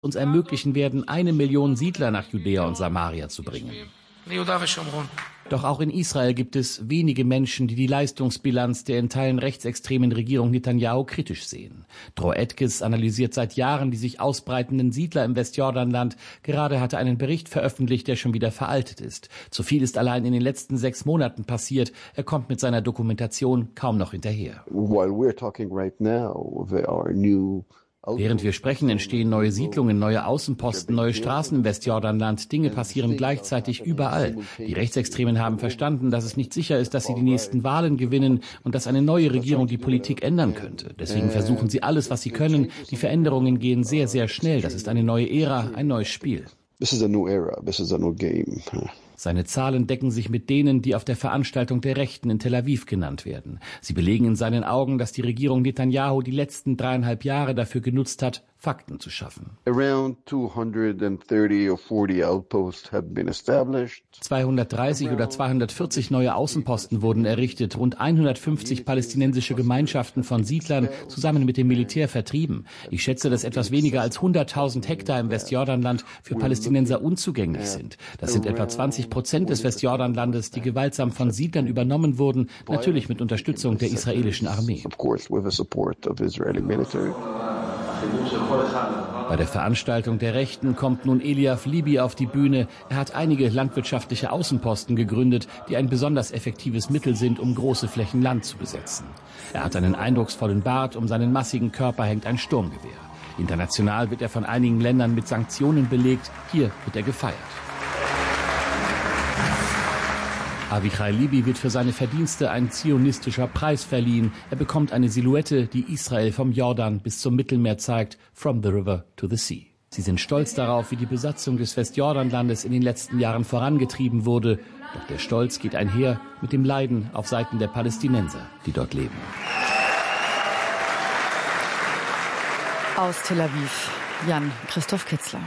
uns ermöglichen werden, 1 Million Siedler nach Judäa und Samaria zu bringen. Doch auch in Israel gibt es wenige Menschen, die die Leistungsbilanz der in Teilen rechtsextremen Regierung Netanyahu kritisch sehen. Dror Etkes analysiert seit Jahren die sich ausbreitenden Siedler im Westjordanland. Gerade hatte einen Bericht veröffentlicht, der schon wieder veraltet ist. Zu viel ist allein in den letzten 6 Monaten passiert. Er kommt mit seiner Dokumentation kaum noch hinterher. Während wir sprechen, entstehen neue Siedlungen, neue Außenposten, neue Straßen im Westjordanland. Dinge passieren gleichzeitig überall. Die Rechtsextremen haben verstanden, dass es nicht sicher ist, dass sie die nächsten Wahlen gewinnen und dass eine neue Regierung die Politik ändern könnte. Deswegen versuchen sie alles, was sie können. Die Veränderungen gehen sehr, sehr schnell. Das ist eine neue Ära, ein neues Spiel. This is a new era. This is a new game. Seine Zahlen decken sich mit denen, die auf der Veranstaltung der Rechten in Tel Aviv genannt werden. Sie belegen in seinen Augen, dass die Regierung Netanyahu die letzten 3,5 Jahre dafür genutzt hat, Fakten zu schaffen. Around 230 or 40 outposts have been established. 230 oder 240 neue Außenposten wurden errichtet, rund 150 palästinensische Gemeinschaften von Siedlern zusammen mit dem Militär vertrieben. Ich schätze, dass etwas weniger als 100.000 Hektar im Westjordanland für Palästinenser unzugänglich sind. Das sind etwa 20% des Westjordanlandes, die gewaltsam von Siedlern übernommen wurden, natürlich mit Unterstützung der israelischen Armee. Bei der Veranstaltung der Rechten kommt nun Eliav Libi auf die Bühne. Er hat einige landwirtschaftliche Außenposten gegründet, die ein besonders effektives Mittel sind, um große Flächen Land zu besetzen. Er hat einen eindrucksvollen Bart, um seinen massigen Körper hängt ein Sturmgewehr. International wird er von einigen Ländern mit Sanktionen belegt. Hier wird er gefeiert. Avichai Libi wird für seine Verdienste ein zionistischer Preis verliehen. Er bekommt eine Silhouette, die Israel vom Jordan bis zum Mittelmeer zeigt, from the river to the sea. Sie sind stolz darauf, wie die Besatzung des Westjordanlandes in den letzten Jahren vorangetrieben wurde. Doch der Stolz geht einher mit dem Leiden auf Seiten der Palästinenser, die dort leben. Aus Tel Aviv, Jan-Christoph Kitzler.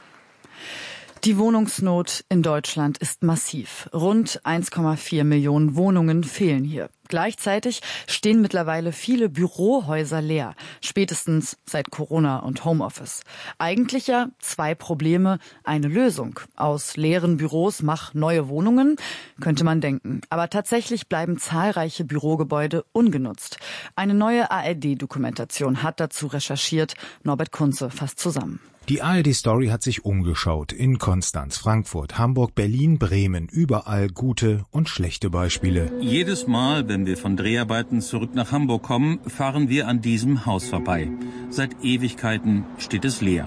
Die Wohnungsnot in Deutschland ist massiv. Rund 1,4 Millionen Wohnungen fehlen hier. Gleichzeitig stehen mittlerweile viele Bürohäuser leer, spätestens seit Corona und Homeoffice. Eigentlich ja 2 Probleme, eine Lösung. Aus leeren Büros mach neue Wohnungen, könnte man denken. Aber tatsächlich bleiben zahlreiche Bürogebäude ungenutzt. Eine neue ARD-Dokumentation hat dazu recherchiert. Norbert Kunze fasst zusammen. Die ARD-Story hat sich umgeschaut in Konstanz, Frankfurt, Hamburg, Berlin, Bremen. Überall gute und schlechte Beispiele. Jedes Mal, wenn wir von Dreharbeiten zurück nach Hamburg kommen, fahren wir an diesem Haus vorbei. Seit Ewigkeiten steht es leer.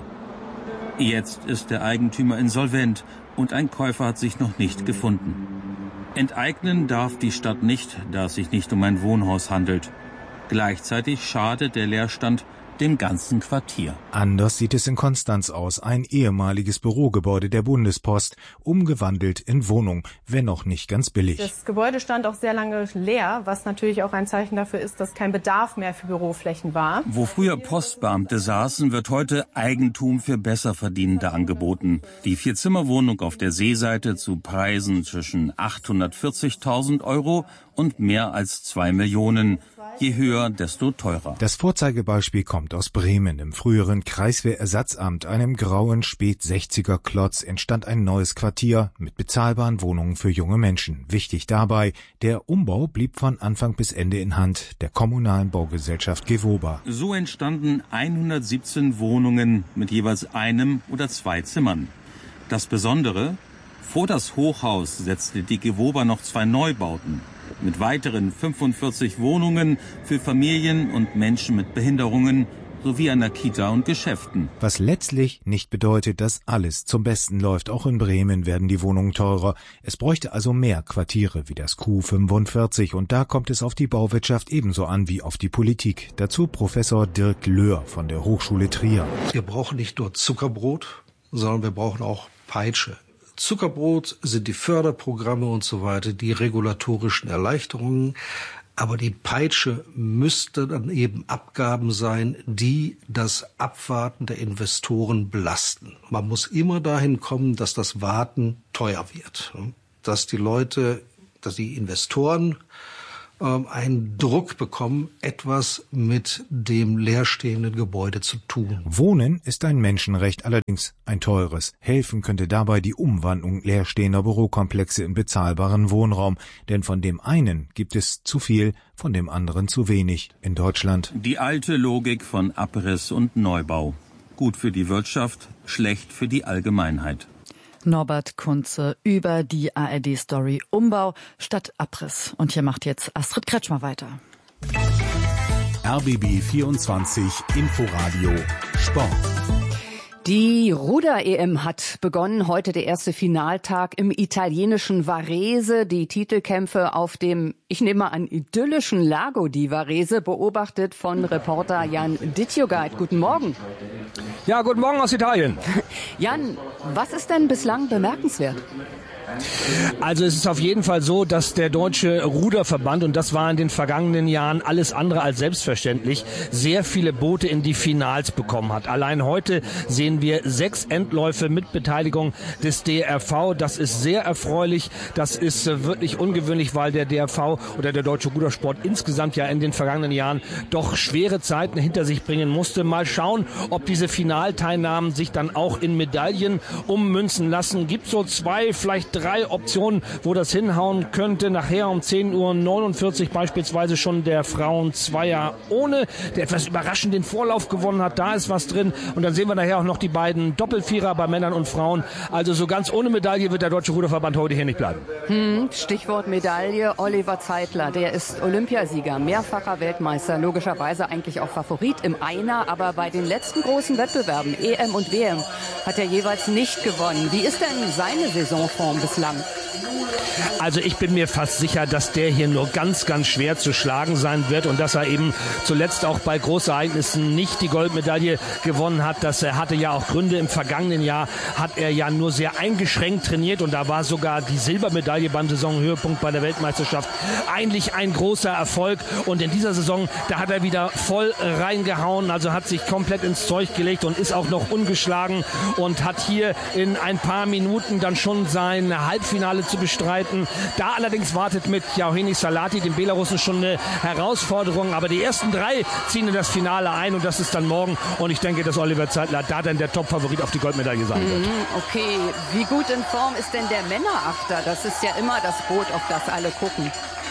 Jetzt ist der Eigentümer insolvent und ein Käufer hat sich noch nicht gefunden. Enteignen darf die Stadt nicht, da es sich nicht um ein Wohnhaus handelt. Gleichzeitig schadet der Leerstand dem ganzen Quartier. Anders sieht es in Konstanz aus, ein ehemaliges Bürogebäude der Bundespost, umgewandelt in Wohnung, wenn auch nicht ganz billig. Das Gebäude stand auch sehr lange leer, was natürlich auch ein Zeichen dafür ist, dass kein Bedarf mehr für Büroflächen war. Wo früher Postbeamte saßen, wird heute Eigentum für Besserverdienende angeboten. Die 4-Zimmer-Wohnung auf der Seeseite zu Preisen zwischen 840.000 € und mehr als 2 Millionen. Je höher, desto teurer. Das Vorzeigebeispiel kommt aus Bremen. Im früheren Kreiswehrersatzamt, einem grauen Spät-60er-Klotz, entstand ein neues Quartier mit bezahlbaren Wohnungen für junge Menschen. Wichtig dabei, der Umbau blieb von Anfang bis Ende in Hand der kommunalen Baugesellschaft Gewoba. So entstanden 117 Wohnungen mit jeweils 1 oder 2 Zimmern. Das Besondere: Vor das Hochhaus setzte die Gewoba noch 2 Neubauten mit weiteren 45 Wohnungen für Familien und Menschen mit Behinderungen sowie einer Kita und Geschäften. Was letztlich nicht bedeutet, dass alles zum Besten läuft. Auch in Bremen werden die Wohnungen teurer. Es bräuchte also mehr Quartiere wie das Q45. Und da kommt es auf die Bauwirtschaft ebenso an wie auf die Politik. Dazu Professor Dirk Löhr von der Hochschule Trier. Wir brauchen nicht nur Zuckerbrot, sondern wir brauchen auch Peitsche. Zuckerbrot sind die Förderprogramme und so weiter, die regulatorischen Erleichterungen. Aber die Peitsche müsste dann eben Abgaben sein, die das Abwarten der Investoren belasten. Man muss immer dahin kommen, dass das Warten teuer wird. Dass die Investoren einen Druck bekommen, etwas mit dem leerstehenden Gebäude zu tun. Wohnen ist ein Menschenrecht, allerdings ein teures. Helfen könnte dabei die Umwandlung leerstehender Bürokomplexe in bezahlbaren Wohnraum. Denn von dem einen gibt es zu viel, von dem anderen zu wenig in Deutschland. Die alte Logik von Abriss und Neubau. Gut für die Wirtschaft, schlecht für die Allgemeinheit. Norbert Kunze über die ARD-Story Umbau statt Abriss. Und hier macht jetzt Astrid Kretschmer weiter. RBB 24 Inforadio Sport. Die Ruder-EM hat begonnen. Heute der erste Finaltag im italienischen Varese. Die Titelkämpfe auf dem, ich nehme mal an, idyllischen Lago di Varese, beobachtet von Reporter Jan Dittjogait. Guten Morgen. Ja, guten Morgen aus Italien. Jan, was ist denn bislang bemerkenswert? Also es ist auf jeden Fall so, dass der Deutsche Ruderverband, und das war in den vergangenen Jahren alles andere als selbstverständlich, sehr viele Boote in die Finals bekommen hat. Allein heute sehen wir 6 Endläufe mit Beteiligung des DRV. Das ist sehr erfreulich. Das ist wirklich ungewöhnlich, weil der DRV oder der Deutsche Rudersport insgesamt ja in den vergangenen Jahren doch schwere Zeiten hinter sich bringen musste. Mal schauen, ob diese Finalteilnahmen sich dann auch in Medaillen ummünzen lassen. Gibt so 2, vielleicht 3 Optionen, wo das hinhauen könnte. Nachher um 10:49 Uhr beispielsweise schon der Frauen-Zweier ohne, der etwas überraschend den Vorlauf gewonnen hat. Da ist was drin. Und dann sehen wir nachher auch noch die beiden Doppelvierer bei Männern und Frauen. Also so ganz ohne Medaille wird der Deutsche Ruderverband heute hier nicht bleiben. Stichwort Medaille, Oliver Zeitler, der ist Olympiasieger, mehrfacher Weltmeister, logischerweise eigentlich auch Favorit im Einer, aber bei den letzten großen Wettbewerben, EM und WM, hat er jeweils nicht gewonnen. Wie ist denn seine Saisonform bislang? Also ich bin mir fast sicher, dass der hier nur ganz, ganz schwer zu schlagen sein wird und dass er eben zuletzt auch bei Großereignissen nicht die Goldmedaille gewonnen hat. Das hatte ja auch Gründe. Im vergangenen Jahr hat er ja nur sehr eingeschränkt trainiert und da war sogar die Silbermedaille beim Saisonhöhepunkt bei der Weltmeisterschaft eigentlich ein großer Erfolg. Und in dieser Saison, da hat er wieder voll reingehauen, also hat sich komplett ins Zeug gelegt und ist auch noch ungeschlagen und hat hier in ein paar Minuten dann schon sein Halbfinale zu bestreiten. Da allerdings wartet mit Yauhenis Salati, dem Belarussen, schon eine Herausforderung. Aber die ersten 3 ziehen in das Finale ein und das ist dann morgen. Und ich denke, dass Oliver Zeitler da dann der Top-Favorit auf die Goldmedaille sein wird. Okay, wie gut in Form ist denn der Männerachter? Das ist ja immer das Boot, auf das alle gucken.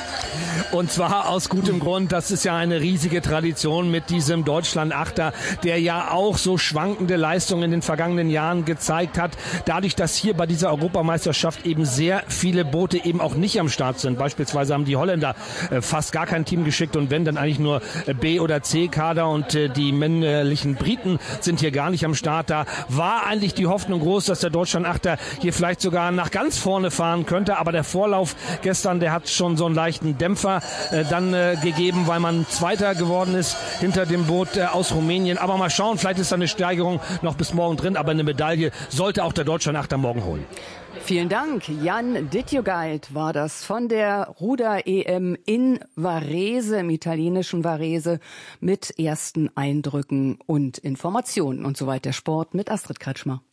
Und zwar aus gutem Grund, das ist ja eine riesige Tradition mit diesem Deutschland-Achter, der ja auch so schwankende Leistungen in den vergangenen Jahren gezeigt hat. Dadurch, dass hier bei dieser Europameisterschaft eben sehr viele Boote eben auch nicht am Start sind. Beispielsweise haben die Holländer fast gar kein Team geschickt und wenn, dann eigentlich nur B- oder C-Kader und die männlichen Briten sind hier gar nicht am Start. Da war eigentlich die Hoffnung groß, dass der Deutschland-Achter hier vielleicht sogar nach ganz vorne fahren könnte, aber der Vorlauf gestern, der hat schon so einen leichten Dämpfer dann gegeben, weil man Zweiter geworden ist hinter dem Boot aus Rumänien. Aber mal schauen, vielleicht ist da eine Steigerung noch bis morgen drin, aber eine Medaille sollte auch der Deutschland-Achter morgen holen. Vielen Dank. Jan Dittjogait war das von der Ruder-EM in Varese, im italienischen Varese, mit ersten Eindrücken und Informationen. Und soweit der Sport mit Astrid Kretschmer.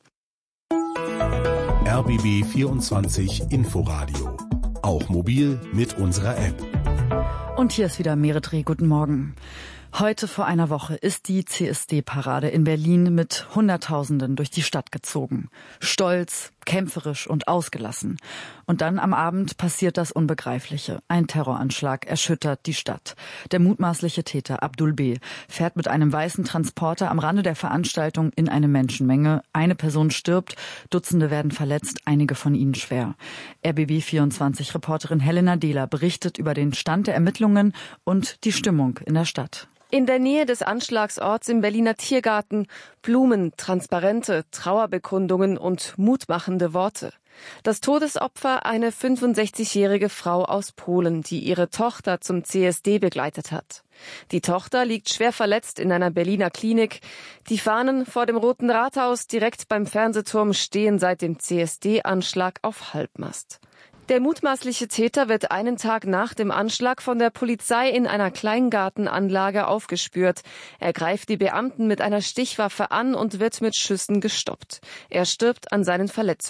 RBB 24 Inforadio. Auch mobil mit unserer App. Und hier ist wieder Meretri. Guten Morgen. Heute vor einer Woche ist die CSD-Parade in Berlin mit Hunderttausenden durch die Stadt gezogen. Stolz, kämpferisch und ausgelassen. Und dann am Abend passiert das Unbegreifliche. Ein Terroranschlag erschüttert die Stadt. Der mutmaßliche Täter Abdul B. fährt mit einem weißen Transporter am Rande der Veranstaltung in eine Menschenmenge. Eine Person stirbt, Dutzende werden verletzt, einige von ihnen schwer. RBB24-Reporterin Helena Dehler berichtet über den Stand der Ermittlungen und die Stimmung in der Stadt. In der Nähe des Anschlagsorts im Berliner Tiergarten Blumen, Transparente, Trauerbekundungen und mutmachende Worte. Das Todesopfer eine 65-jährige Frau aus Polen, die ihre Tochter zum CSD begleitet hat. Die Tochter liegt schwer verletzt in einer Berliner Klinik. Die Fahnen vor dem Roten Rathaus direkt beim Fernsehturm stehen seit dem CSD-Anschlag auf Halbmast. Der mutmaßliche Täter wird einen Tag nach dem Anschlag von der Polizei in einer Kleingartenanlage aufgespürt. Er greift die Beamten mit einer Stichwaffe an und wird mit Schüssen gestoppt. Er stirbt an seinen Verletzungen.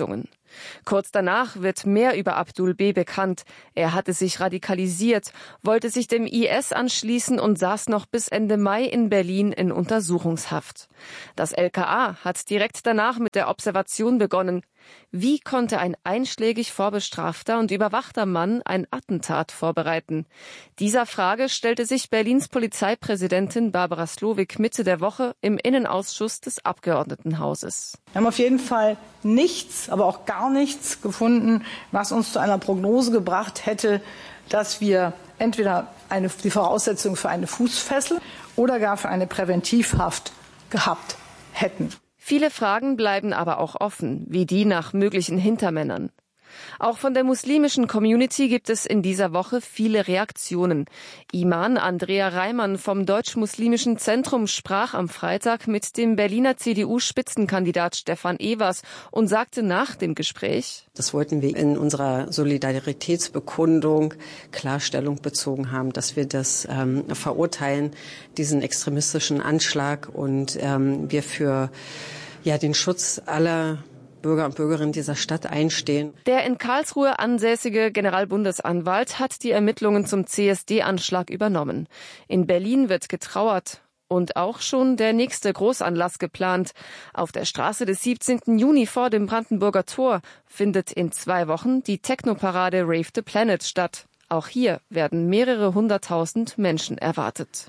Kurz danach wird mehr über Abdul B. bekannt. Er hatte sich radikalisiert, wollte sich dem IS anschließen und saß noch bis Ende Mai in Berlin in Untersuchungshaft. Das LKA hat direkt danach mit der Observation begonnen. Wie konnte ein einschlägig vorbestrafter und überwachter Mann ein Attentat vorbereiten? Dieser Frage stellte sich Berlins Polizeipräsidentin Barbara Slowik Mitte der Woche im Innenausschuss des Abgeordnetenhauses. Wir haben auf jeden Fall nichts, aber auch gar nichts gefunden, was uns zu einer Prognose gebracht hätte, dass wir entweder die Voraussetzung für eine Fußfessel oder gar für eine Präventivhaft gehabt hätten. Viele Fragen bleiben aber auch offen, wie die nach möglichen Hintermännern. Auch von der muslimischen Community gibt es in dieser Woche viele Reaktionen. Iman Andrea Reimann vom Deutsch-Muslimischen Zentrum sprach am Freitag mit dem Berliner CDU-Spitzenkandidat Stefan Evers und sagte nach dem Gespräch: Das wollten wir in unserer Solidaritätsbekundung Klarstellung bezogen haben, dass wir das verurteilen, diesen extremistischen Anschlag, und wir für den Schutz aller Bürger und Bürgerinnen dieser Stadt einstehen. Der in Karlsruhe ansässige Generalbundesanwalt hat die Ermittlungen zum CSD-Anschlag übernommen. In Berlin wird getrauert und auch schon der nächste Großanlass geplant. Auf der Straße des 17. Juni vor dem Brandenburger Tor findet in 2 Wochen die Technoparade Rave the Planet statt. Auch hier werden mehrere 100.000 Menschen erwartet.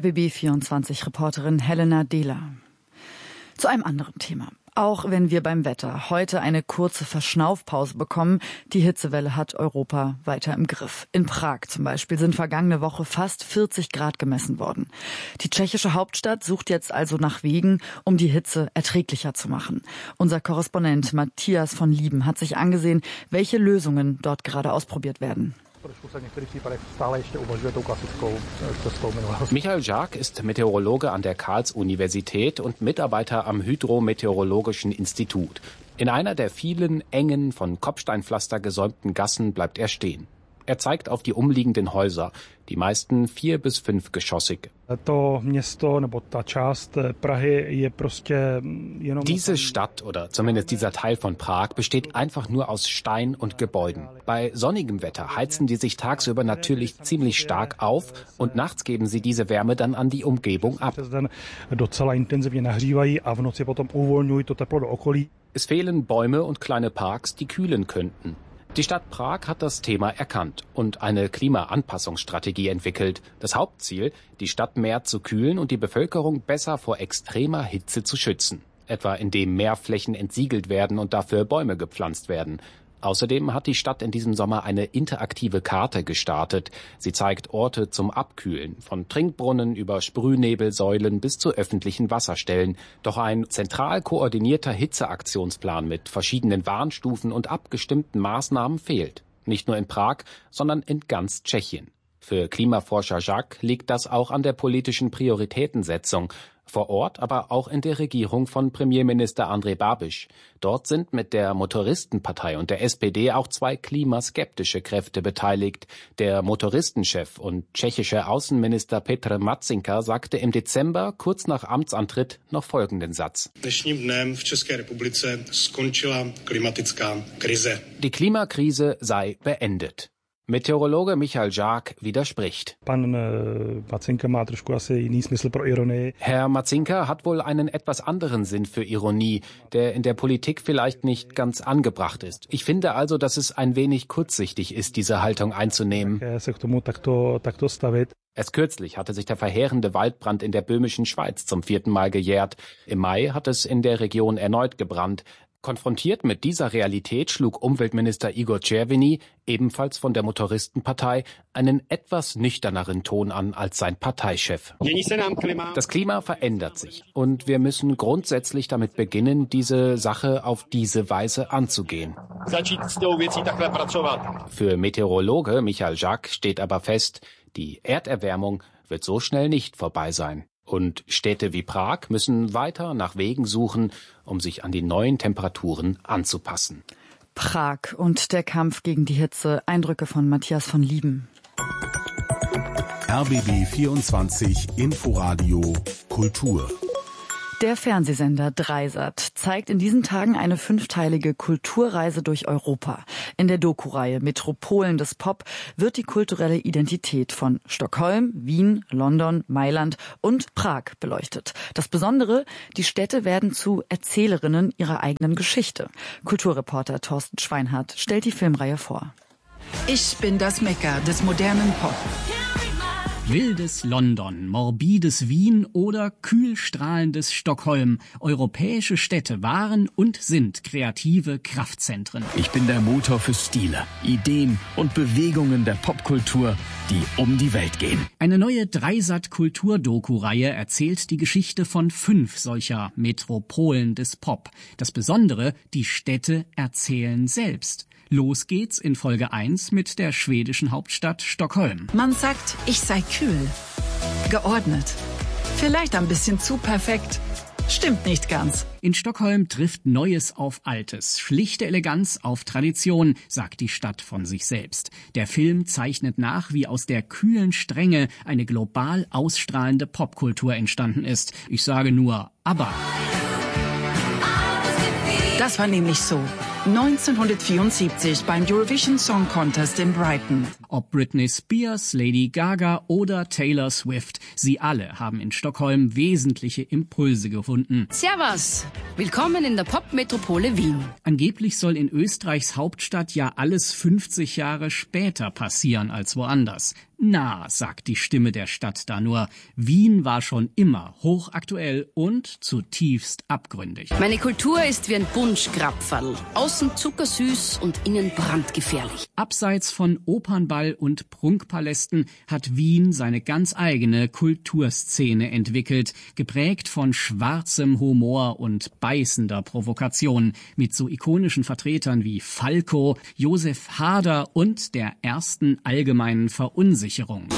RBB24-Reporterin Helena Dehler. Zu einem anderen Thema. Auch wenn wir beim Wetter heute eine kurze Verschnaufpause bekommen, die Hitzewelle hat Europa weiter im Griff. In Prag zum Beispiel sind vergangene Woche fast 40 Grad gemessen worden. Die tschechische Hauptstadt sucht jetzt also nach Wegen, um die Hitze erträglicher zu machen. Unser Korrespondent Matthias von Lieben hat sich angesehen, welche Lösungen dort gerade ausprobiert werden. Michael Žák ist Meteorologe an der Karls-Universität und Mitarbeiter am Hydrometeorologischen Institut. In einer der vielen engen, von Kopfsteinpflaster gesäumten Gassen bleibt er stehen. Er zeigt auf die umliegenden Häuser, die meisten 4- bis 5-geschossig. Diese Stadt oder zumindest dieser Teil von Prag besteht einfach nur aus Stein und Gebäuden. Bei sonnigem Wetter heizen die sich tagsüber natürlich ziemlich stark auf und nachts geben sie diese Wärme dann an die Umgebung ab. Es fehlen Bäume und kleine Parks, die kühlen könnten. Die Stadt Prag hat das Thema erkannt und eine Klimaanpassungsstrategie entwickelt. Das Hauptziel, die Stadt mehr zu kühlen und die Bevölkerung besser vor extremer Hitze zu schützen. Etwa indem mehr Flächen entsiegelt werden und dafür Bäume gepflanzt werden. Außerdem hat die Stadt in diesem Sommer eine interaktive Karte gestartet. Sie zeigt Orte zum Abkühlen, von Trinkbrunnen über Sprühnebelsäulen bis zu öffentlichen Wasserstellen. Doch ein zentral koordinierter Hitzeaktionsplan mit verschiedenen Warnstufen und abgestimmten Maßnahmen fehlt. Nicht nur in Prag, sondern in ganz Tschechien. Für Klimaforscher Žák liegt das auch an der politischen Prioritätensetzung. Vor Ort, aber auch in der Regierung von Premierminister Andrej Babiš. Dort sind mit der Motoristenpartei und der SPD auch 2 klimaskeptische Kräfte beteiligt. Der Motoristenchef und tschechische Außenminister Petr Matzinka sagte im Dezember, kurz nach Amtsantritt, noch folgenden Satz. Die Klimakrise sei beendet. Meteorologe Michael Žák widerspricht. Herr Matzinka hat wohl einen etwas anderen Sinn für Ironie, der in der Politik vielleicht nicht ganz angebracht ist. Ich finde also, dass es ein wenig kurzsichtig ist, diese Haltung einzunehmen. Erst kürzlich hatte sich der verheerende Waldbrand in der böhmischen Schweiz zum 4. Mal gejährt. Im Mai hat es in der Region erneut gebrannt. Konfrontiert mit dieser Realität schlug Umweltminister Igor Červený, ebenfalls von der Motoristenpartei, einen etwas nüchterneren Ton an als sein Parteichef. Das Klima verändert sich und wir müssen grundsätzlich damit beginnen, diese Sache auf diese Weise anzugehen. Für Meteorologe Michael Žák steht aber fest, die Erderwärmung wird so schnell nicht vorbei sein. Und Städte wie Prag müssen weiter nach Wegen suchen, um sich an die neuen Temperaturen anzupassen. Prag und der Kampf gegen die Hitze. Eindrücke von Matthias von Lieben. RBB 24 Inforadio Kultur. Der Fernsehsender Dreisat zeigt in diesen Tagen eine 5-teilige Kulturreise durch Europa. In der Doku-Reihe Metropolen des Pop wird die kulturelle Identität von Stockholm, Wien, London, Mailand und Prag beleuchtet. Das Besondere, die Städte werden zu Erzählerinnen ihrer eigenen Geschichte. Kulturreporter Thorsten Schweinhardt stellt die Filmreihe vor. Ich bin das Mekka des modernen Pop. Wildes London, morbides Wien oder kühlstrahlendes Stockholm. Europäische Städte waren und sind kreative Kraftzentren. Ich bin der Motor für Stile, Ideen und Bewegungen der Popkultur, die um die Welt gehen. Eine neue Dreisat-Kultur-Doku-Reihe erzählt die Geschichte von 5 solcher Metropolen des Pop. Das Besondere, die Städte erzählen selbst. Los geht's in Folge 1 mit der schwedischen Hauptstadt Stockholm. Man sagt, ich sei kühl, geordnet, vielleicht ein bisschen zu perfekt. Stimmt nicht ganz. In Stockholm trifft Neues auf Altes, schlichte Eleganz auf Tradition, sagt die Stadt von sich selbst. Der Film zeichnet nach, wie aus der kühlen Strenge eine global ausstrahlende Popkultur entstanden ist. Ich sage nur ABBA. Das war nämlich so. 1974 beim Eurovision Song Contest in Brighton. Ob Britney Spears, Lady Gaga oder Taylor Swift, sie alle haben in Stockholm wesentliche Impulse gefunden. Servus, willkommen in der Popmetropole Wien. Angeblich soll in Österreichs Hauptstadt ja alles 50 Jahre später passieren als woanders. Na, sagt die Stimme der Stadt da nur, Wien war schon immer hochaktuell und zutiefst abgründig. Meine Kultur ist wie ein Punschkrapferl, außen zuckersüß und innen brandgefährlich. Abseits von Opernball und Prunkpalästen hat Wien seine ganz eigene Kulturszene entwickelt, geprägt von schwarzem Humor und beißender Provokation, mit so ikonischen Vertretern wie Falco, Josef Hader und der ersten allgemeinen Verunsicherung.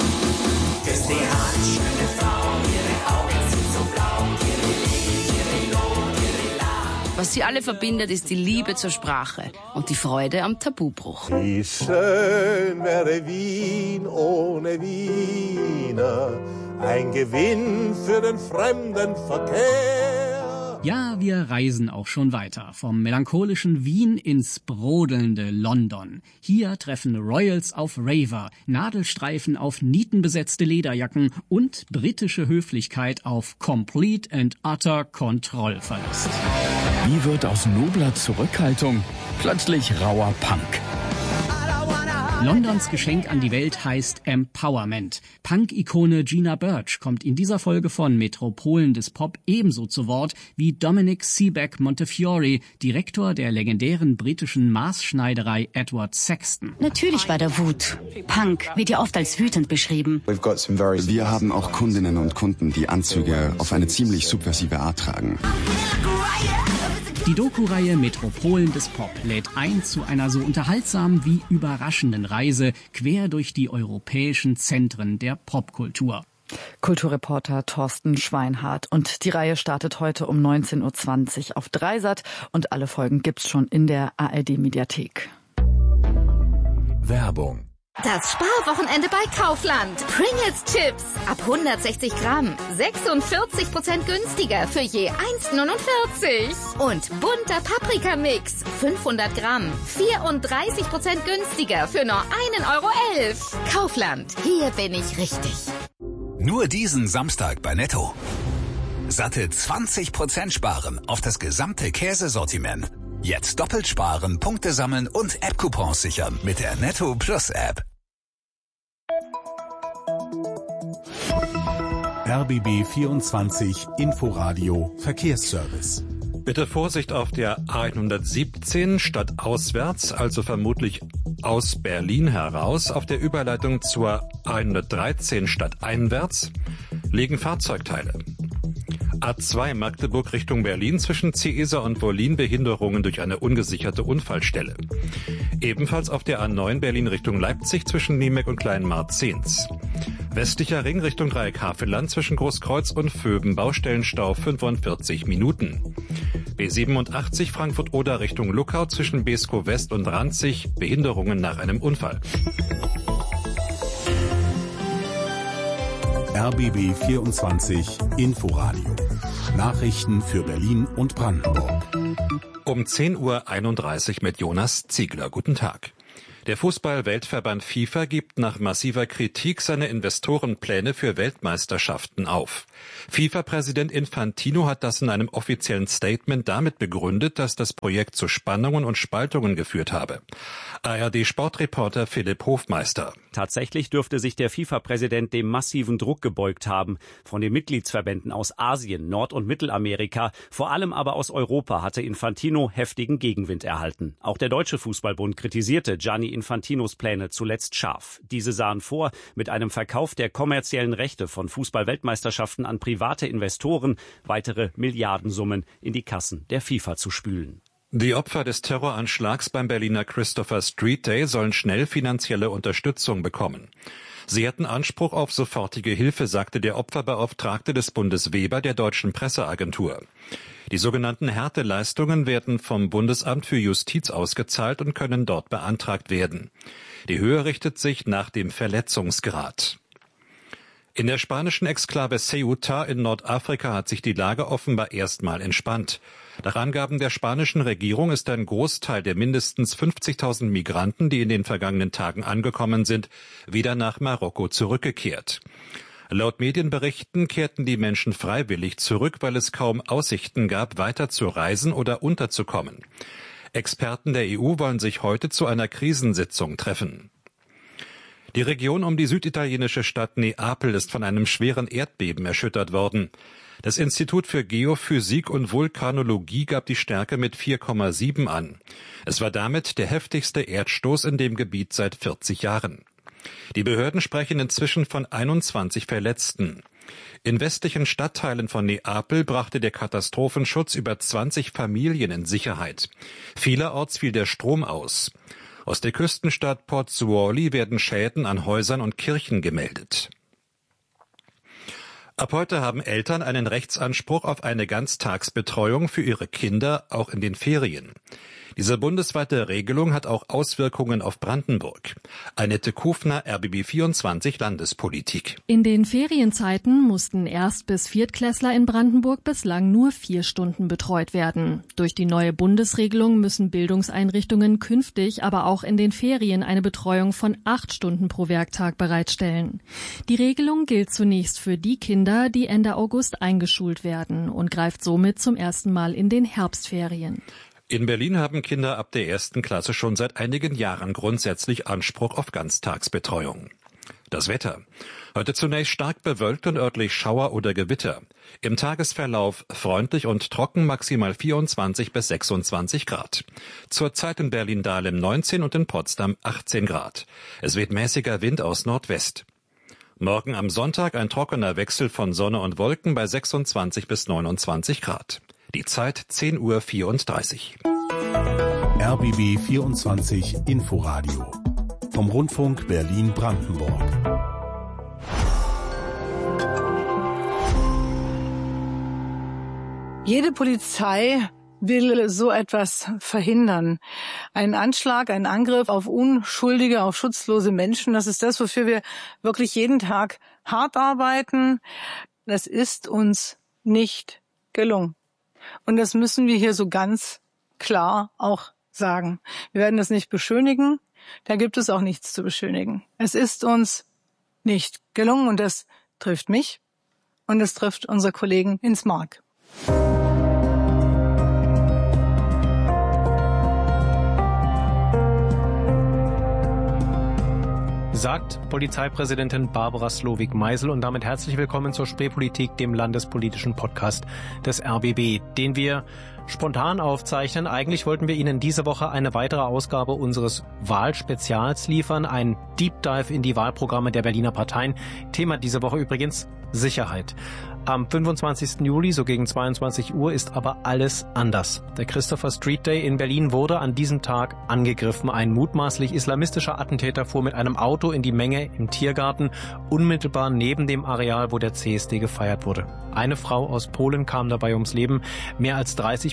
Was sie alle verbindet, ist die Liebe zur Sprache und die Freude am Tabubruch. Wie schön wäre Wien ohne Wiener, ein Gewinn für den Fremdenverkehr. Ja, wir reisen auch schon weiter, vom melancholischen Wien ins brodelnde London. Hier treffen Royals auf Raver, Nadelstreifen auf nietenbesetzte Lederjacken und britische Höflichkeit auf Complete and Utter Kontrollverlust. Wie wird aus nobler Zurückhaltung plötzlich rauer Punk? Londons Geschenk an die Welt heißt Empowerment. Punk-Ikone Gina Birch kommt in dieser Folge von Metropolen des Pop ebenso zu Wort wie Dominic Seaback Montefiore, Direktor der legendären britischen Maßschneiderei Edward Sexton. Natürlich war da Wut. Punk wird ja oft als wütend beschrieben. Wir haben auch Kundinnen und Kunden, die Anzüge auf eine ziemlich subversive Art tragen. Die Doku-Reihe Metropolen des Pop lädt ein zu einer so unterhaltsamen wie überraschenden Reise quer durch die europäischen Zentren der Popkultur. Kulturreporter Thorsten Schweinhardt. Und die Reihe startet heute um 19.20 Uhr auf Dreisat und alle Folgen gibt's schon in der ARD-Mediathek. Werbung. Das Sparwochenende bei Kaufland. Pringles Chips ab 160 Gramm. 46% günstiger für je 1,49. Und bunter Paprikamix. 500 Gramm. 34% günstiger für nur 1,11 €. Kaufland. Hier bin ich richtig. Nur diesen Samstag bei Netto. Satte 20% sparen auf das gesamte Käsesortiment. Jetzt doppelt sparen, Punkte sammeln und App-Coupons sichern mit der Netto Plus App. RBB 24 Inforadio Verkehrsservice. Bitte Vorsicht auf der A117 stadtauswärts, also vermutlich aus Berlin heraus. Auf der Überleitung zur A113 stadteinwärts liegen Fahrzeugteile. A2 Magdeburg Richtung Berlin zwischen Ciesa und Wollin Behinderungen durch eine ungesicherte Unfallstelle. Ebenfalls auf der A9 Berlin Richtung Leipzig zwischen Niemek und Kleinmarzens. Westlicher Ring Richtung Dreieck Havelland zwischen Großkreuz und Vöben Baustellenstau 45 Minuten. B87 Frankfurt-Oder Richtung Luckau zwischen Beeskow West und Ranzig Behinderungen nach einem Unfall. RBB 24 Inforadio Nachrichten für Berlin und Brandenburg. Um 10:31 Uhr mit Jonas Ziegler. Guten Tag. Der Fußball-Weltverband FIFA gibt nach massiver Kritik seine Investorenpläne für Weltmeisterschaften auf. FIFA-Präsident Infantino hat das in einem offiziellen Statement damit begründet, dass das Projekt zu Spannungen und Spaltungen geführt habe. ARD-Sportreporter Philipp Hofmeister. Tatsächlich dürfte sich der FIFA-Präsident dem massiven Druck gebeugt haben. Von den Mitgliedsverbänden aus Asien, Nord- und Mittelamerika, vor allem aber aus Europa hatte Infantino heftigen Gegenwind erhalten. Auch der Deutsche Fußballbund kritisierte Gianni Infantinos Pläne zuletzt scharf. Diese sahen vor, mit einem Verkauf der kommerziellen Rechte von Fußball-Weltmeisterschaften an private Investoren weitere Milliardensummen in die Kassen der FIFA zu spülen. Die Opfer des Terroranschlags beim Berliner Christopher Street Day sollen schnell finanzielle Unterstützung bekommen. Sie hätten Anspruch auf sofortige Hilfe, sagte der Opferbeauftragte des Bundes Weber der Deutschen Presseagentur. Die sogenannten Härteleistungen werden vom Bundesamt für Justiz ausgezahlt und können dort beantragt werden. Die Höhe richtet sich nach dem Verletzungsgrad. In der spanischen Exklave Ceuta in Nordafrika hat sich die Lage offenbar erstmal entspannt. Nach Angaben der spanischen Regierung ist ein Großteil der mindestens 50.000 Migranten, die in den vergangenen Tagen angekommen sind, wieder nach Marokko zurückgekehrt. Laut Medienberichten kehrten die Menschen freiwillig zurück, weil es kaum Aussichten gab, weiter zu reisen oder unterzukommen. Experten der EU wollen sich heute zu einer Krisensitzung treffen. Die Region um die süditalienische Stadt Neapel ist von einem schweren Erdbeben erschüttert worden. Das Institut für Geophysik und Vulkanologie gab die Stärke mit 4,7 an. Es war damit der heftigste Erdstoß in dem Gebiet seit 40 Jahren. Die Behörden sprechen inzwischen von 21 Verletzten. In westlichen Stadtteilen von Neapel brachte der Katastrophenschutz über 20 Familien in Sicherheit. Vielerorts fiel der Strom aus. Aus der Küstenstadt Pozzuoli werden Schäden an Häusern und Kirchen gemeldet. Ab heute haben Eltern einen Rechtsanspruch auf eine Ganztagsbetreuung für ihre Kinder, auch in den Ferien. Diese bundesweite Regelung hat auch Auswirkungen auf Brandenburg. Annette Kufner, RBB 24 Landespolitik. In den Ferienzeiten mussten Erst- bis Viertklässler in Brandenburg bislang nur 4 Stunden betreut werden. Durch die neue Bundesregelung müssen Bildungseinrichtungen künftig aber auch in den Ferien eine Betreuung von 8 Stunden pro Werktag bereitstellen. Die Regelung gilt zunächst für die Kinder, die Ende August eingeschult werden und greift somit zum ersten Mal in den Herbstferien. In Berlin haben Kinder ab der 1. Klasse schon seit einigen Jahren grundsätzlich Anspruch auf Ganztagsbetreuung. Das Wetter. Heute zunächst stark bewölkt und örtlich Schauer oder Gewitter. Im Tagesverlauf freundlich und trocken, maximal 24 bis 26 Grad. Zurzeit in Berlin-Dahlem 19 und in Potsdam 18 Grad. Es weht mäßiger Wind aus Nordwest. Morgen am Sonntag ein trockener Wechsel von Sonne und Wolken bei 26 bis 29 Grad. Die Zeit 10:34 Uhr. RBB 24 Inforadio vom Rundfunk Berlin-Brandenburg. Jede Polizei will so etwas verhindern. Ein Anschlag, ein Angriff auf unschuldige, auf schutzlose Menschen, das ist das, wofür wir wirklich jeden Tag hart arbeiten. Das ist uns nicht gelungen. Und das müssen wir hier so ganz klar auch sagen. Wir werden das nicht beschönigen. Da gibt es auch nichts zu beschönigen. Es ist uns nicht gelungen und das trifft mich und es trifft unsere Kollegen ins Mark. Sagt Polizeipräsidentin Barbara Slowik-Meisel und damit herzlich willkommen zur Spätpolitik, dem landespolitischen Podcast des RBB, den wir spontan aufzeichnen. Eigentlich wollten wir Ihnen diese Woche eine weitere Ausgabe unseres Wahlspezials liefern, ein Deep Dive in die Wahlprogramme der Berliner Parteien. Thema diese Woche übrigens Sicherheit. Am 25. Juli, so gegen 22 Uhr, ist aber alles anders. Der Christopher Street Day in Berlin wurde an diesem Tag angegriffen. Ein mutmaßlich islamistischer Attentäter fuhr mit einem Auto in die Menge im Tiergarten, unmittelbar neben dem Areal, wo der CSD gefeiert wurde. Eine Frau aus Polen kam dabei ums Leben. Mehr als 30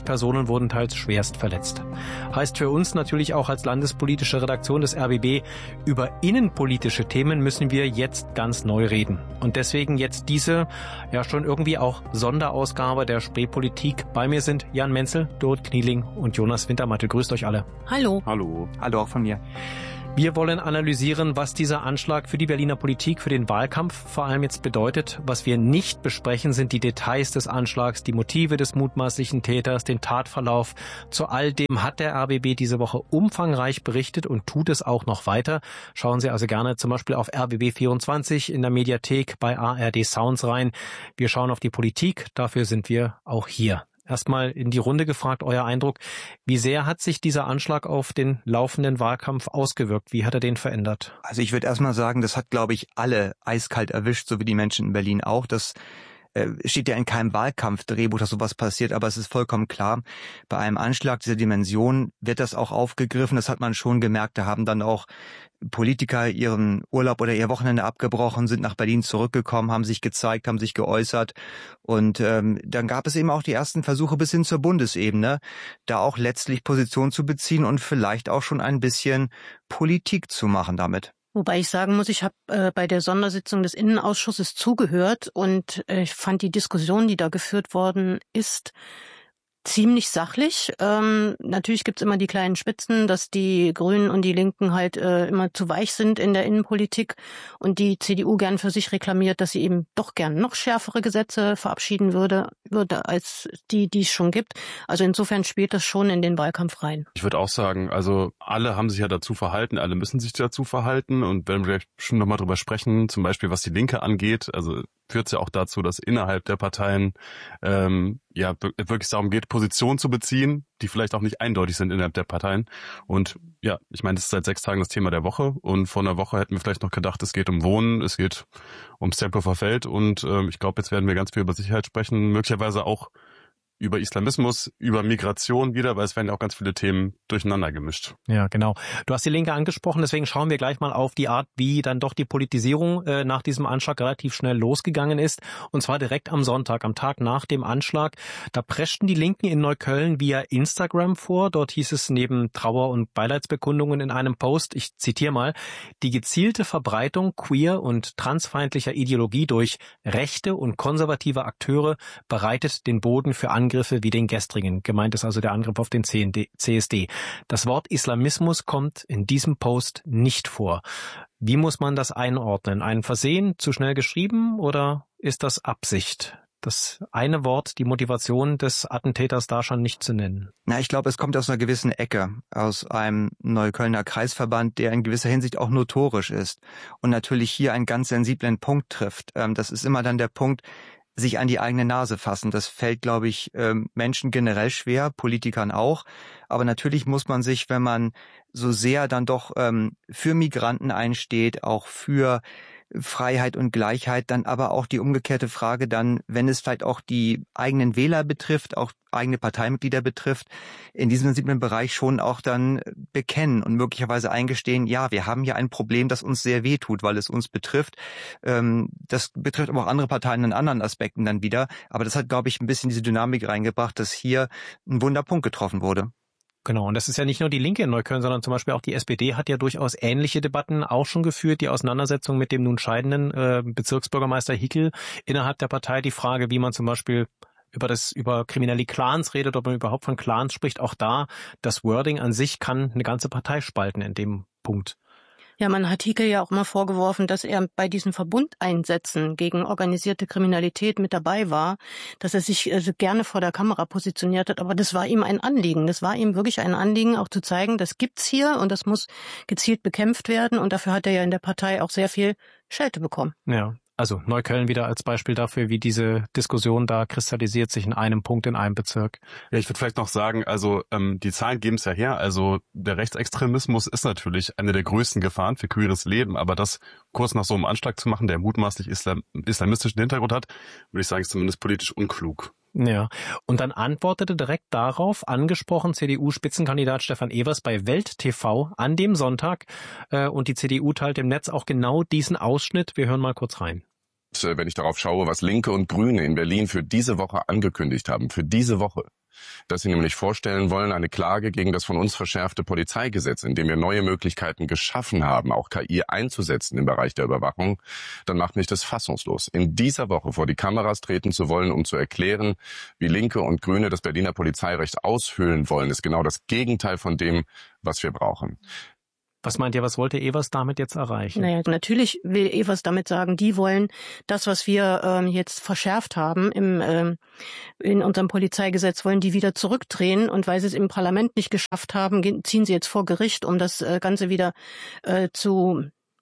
Personen wurden teils schwerst verletzt. Heißt für uns natürlich auch als landespolitische Redaktion des RBB, über innenpolitische Themen müssen wir jetzt ganz neu reden. Und deswegen jetzt diese, ja schon irgendwie auch Sonderausgabe der Spreepolitik. Bei mir sind Jan Menzel, Dorot Knieling und Jonas Wintermattel. Grüßt euch alle. Hallo. Hallo. Hallo auch von mir. Wir wollen analysieren, was dieser Anschlag für die Berliner Politik, für den Wahlkampf vor allem jetzt bedeutet. Was wir nicht besprechen, sind die Details des Anschlags, die Motive des mutmaßlichen Täters, den Tatverlauf. Zu all dem hat der RBB diese Woche umfangreich berichtet und tut es auch noch weiter. Schauen Sie also gerne zum Beispiel auf RBB24 in der Mediathek bei ARD Sounds rein. Wir schauen auf die Politik, dafür sind wir auch hier. Erstmal in die Runde gefragt, euer Eindruck. Wie sehr hat sich dieser Anschlag auf den laufenden Wahlkampf ausgewirkt? Wie hat er den verändert? Also ich würde erstmal sagen, das hat, glaube ich, alle eiskalt erwischt, so wie die Menschen in Berlin auch. Das steht ja in keinem Wahlkampfdrehbuch, dass sowas passiert, aber es ist vollkommen klar, bei einem Anschlag dieser Dimension wird das auch aufgegriffen. Das hat man schon gemerkt. Da haben dann auch Politiker ihren Urlaub oder ihr Wochenende abgebrochen, sind nach Berlin zurückgekommen, haben sich gezeigt, haben sich geäußert. Und dann gab es eben auch die ersten Versuche bis hin zur Bundesebene, da auch letztlich Position zu beziehen und vielleicht auch schon ein bisschen Politik zu machen damit. Wobei ich sagen muss, ich habe bei der Sondersitzung des Innenausschusses zugehört und ich fand die Diskussion, die da geführt worden ist, ziemlich sachlich. Natürlich gibt's immer die kleinen Spitzen, dass die Grünen und die Linken halt immer zu weich sind in der Innenpolitik und die CDU gern für sich reklamiert, dass sie eben doch gern noch schärfere Gesetze verabschieden würde als die es schon gibt. Also insofern spielt das schon in den Wahlkampf rein. Ich würde auch sagen, also alle haben sich ja dazu verhalten, alle müssen sich dazu verhalten und wenn wir schon nochmal drüber sprechen, zum Beispiel was die Linke angeht, also führt es ja auch dazu, dass innerhalb der Parteien wirklich darum geht, Positionen zu beziehen, die vielleicht auch nicht eindeutig sind innerhalb der Parteien. Und ja, ich meine, das ist seit 6 Tagen das Thema der Woche und vor einer Woche hätten wir vielleicht noch gedacht, es geht um Wohnen, es geht ums Tempelhofer Feld und ich glaube, jetzt werden wir ganz viel über Sicherheit sprechen, möglicherweise auch über Islamismus, über Migration wieder, weil es werden ja auch ganz viele Themen durcheinander gemischt. Ja, genau. Du hast die Linke angesprochen, deswegen schauen wir gleich mal auf die Art, wie dann doch die Politisierung nach diesem Anschlag relativ schnell losgegangen ist. Und zwar direkt am Sonntag, am Tag nach dem Anschlag. Da preschten die Linken in Neukölln via Instagram vor. Dort hieß es neben Trauer- und Beileidsbekundungen in einem Post, ich zitiere mal, die gezielte Verbreitung queer- und transfeindlicher Ideologie durch rechte und konservative Akteure bereitet den Boden für Angriffe wie den gestrigen. Gemeint ist also der Angriff auf den CSD. Das Wort Islamismus kommt in diesem Post nicht vor. Wie muss man das einordnen? Ein Versehen, zu schnell geschrieben oder ist das Absicht? Das eine Wort, die Motivation des Attentäters da schon nicht zu nennen. Na, ich glaube, es kommt aus einer gewissen Ecke, aus einem Neuköllner Kreisverband, der in gewisser Hinsicht auch notorisch ist und natürlich hier einen ganz sensiblen Punkt trifft. Das ist immer dann der Punkt, sich an die eigene Nase fassen. Das fällt, glaube ich, Menschen generell schwer, Politikern auch. Aber natürlich muss man sich, wenn man so sehr dann doch für Migranten einsteht, auch für Freiheit und Gleichheit, dann aber auch die umgekehrte Frage dann, wenn es vielleicht auch die eigenen Wähler betrifft, auch eigene Parteimitglieder betrifft, in diesem sensiblen Bereich schon auch dann bekennen und möglicherweise eingestehen, ja, wir haben hier ein Problem, das uns sehr wehtut, weil es uns betrifft. Das betrifft aber auch andere Parteien in anderen Aspekten dann wieder. Aber das hat, glaube ich, ein bisschen diese Dynamik reingebracht, dass hier ein Wunderpunkt getroffen wurde. Genau, und das ist ja nicht nur die Linke in Neukölln, sondern zum Beispiel auch die SPD hat ja durchaus ähnliche Debatten auch schon geführt. Die Auseinandersetzung mit dem nun scheidenden Bezirksbürgermeister Hickel innerhalb der Partei, die Frage, wie man zum Beispiel über kriminelle Clans redet, ob man überhaupt von Clans spricht. Auch da, das Wording an sich kann eine ganze Partei spalten in dem Punkt. Ja, man hat Hickel ja auch immer vorgeworfen, dass er bei diesen Verbundeinsätzen gegen organisierte Kriminalität mit dabei war, dass er sich gerne vor der Kamera positioniert hat. Aber das war ihm ein Anliegen. Das war ihm wirklich ein Anliegen, auch zu zeigen, das gibt's hier und das muss gezielt bekämpft werden. Und dafür hat er ja in der Partei auch sehr viel Schelte bekommen. Ja. Also Neukölln wieder als Beispiel dafür, wie diese Diskussion da kristallisiert sich in einem Punkt in einem Bezirk. Ja, ich würde vielleicht noch sagen, also die Zahlen geben es ja her. Also der Rechtsextremismus ist natürlich eine der größten Gefahren für queeres Leben. Aber das kurz nach so einem Anschlag zu machen, der mutmaßlich islamistischen Hintergrund hat, würde ich sagen, ist zumindest politisch unklug. Ja, und dann antwortete direkt darauf, angesprochen CDU-Spitzenkandidat Stefan Evers bei Welt TV an dem Sonntag. Und die CDU teilt im Netz auch genau diesen Ausschnitt. Wir hören mal kurz rein. Wenn ich darauf schaue, was Linke und Grüne in Berlin für diese Woche angekündigt haben, für diese Woche, dass sie nämlich vorstellen wollen, eine Klage gegen das von uns verschärfte Polizeigesetz, in dem wir neue Möglichkeiten geschaffen haben, auch KI einzusetzen im Bereich der Überwachung, dann macht mich das fassungslos. In dieser Woche vor die Kameras treten zu wollen, um zu erklären, wie Linke und Grüne das Berliner Polizeirecht aushöhlen wollen, ist genau das Gegenteil von dem, was wir brauchen. Was meint ihr, was wollte Evers damit jetzt erreichen? Naja, natürlich will Evers damit sagen, die wollen das, was wir jetzt verschärft haben in unserem Polizeigesetz, wollen die wieder zurückdrehen. Und weil sie es im Parlament nicht geschafft haben, ziehen sie jetzt vor Gericht, um das Ganze wieder zu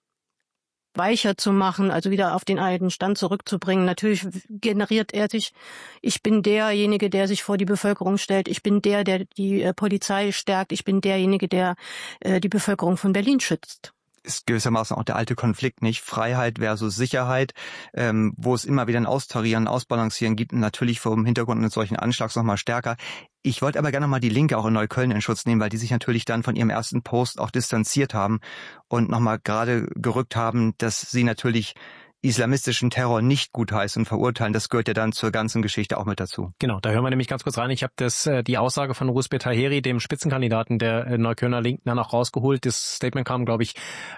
weicher zu machen, also wieder auf den alten Stand zurückzubringen. Natürlich generiert er sich, ich bin derjenige, der sich vor die Bevölkerung stellt, ich bin der die Polizei stärkt, ich bin derjenige, der die Bevölkerung von Berlin schützt. Ist gewissermaßen auch der alte Konflikt, nicht? Freiheit versus Sicherheit, wo es immer wieder ein Austarieren, Ausbalancieren gibt und natürlich vor dem Hintergrund eines solchen Anschlags nochmal stärker. Ich wollte aber gerne nochmal die Linke auch in Neukölln in Schutz nehmen, weil die sich natürlich dann von ihrem ersten Post auch distanziert haben und nochmal gerade gerückt haben, dass sie natürlich islamistischen Terror nicht gutheißen und verurteilen. Das gehört ja dann zur ganzen Geschichte auch mit dazu. Genau, da hören wir nämlich ganz kurz rein. Ich habe die Aussage von Rusbeh Taheri, dem Spitzenkandidaten der Neuköllner Linken, dann auch rausgeholt. Das Statement kam, glaube ich,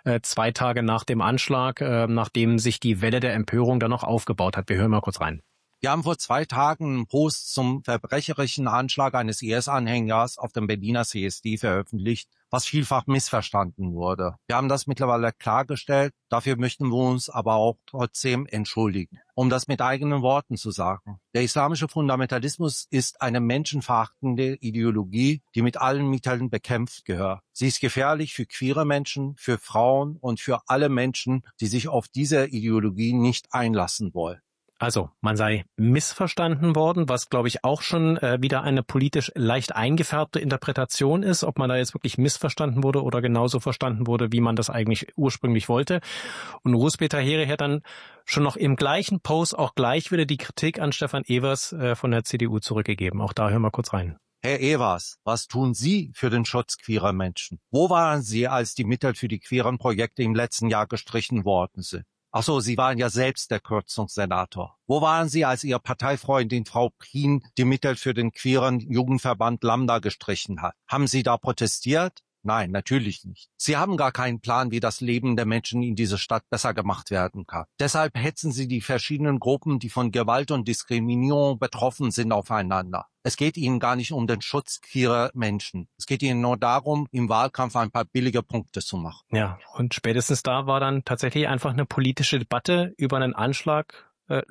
2 Tage nach dem Anschlag, nachdem sich die Welle der Empörung dann noch aufgebaut hat. Wir hören mal kurz rein. Wir haben vor 2 Tagen einen Post zum verbrecherischen Anschlag eines IS-Anhängers auf dem Berliner CSD veröffentlicht, was vielfach missverstanden wurde. Wir haben das mittlerweile klargestellt, dafür möchten wir uns aber auch trotzdem entschuldigen. Um das mit eigenen Worten zu sagen: Der islamische Fundamentalismus ist eine menschenverachtende Ideologie, die mit allen Mitteln bekämpft gehört. Sie ist gefährlich für queere Menschen, für Frauen und für alle Menschen, die sich auf diese Ideologie nicht einlassen wollen. Also, man sei missverstanden worden, was, glaube ich, auch schon wieder eine politisch leicht eingefärbte Interpretation ist, ob man da jetzt wirklich missverstanden wurde oder genauso verstanden wurde, wie man das eigentlich ursprünglich wollte. Und Rusbeh Taheri hat dann schon noch im gleichen Post auch gleich wieder die Kritik an Stefan Evers von der CDU zurückgegeben. Auch da hören wir kurz rein. Herr Evers, was tun Sie für den Schutz queerer Menschen? Wo waren Sie, als die Mittel für die queeren Projekte im letzten Jahr gestrichen worden sind? Ach so, Sie waren ja selbst der Kürzungssenator. Wo waren Sie, als Ihre Parteifreundin Frau Prien die Mittel für den queeren Jugendverband Lambda gestrichen hat? Haben Sie da protestiert? Nein, natürlich nicht. Sie haben gar keinen Plan, wie das Leben der Menschen in dieser Stadt besser gemacht werden kann. Deshalb hetzen Sie die verschiedenen Gruppen, die von Gewalt und Diskriminierung betroffen sind, aufeinander. Es geht Ihnen gar nicht um den Schutz queerer Menschen. Es geht Ihnen nur darum, im Wahlkampf ein paar billige Punkte zu machen. Ja, und spätestens da war dann tatsächlich einfach eine politische Debatte über einen Anschlag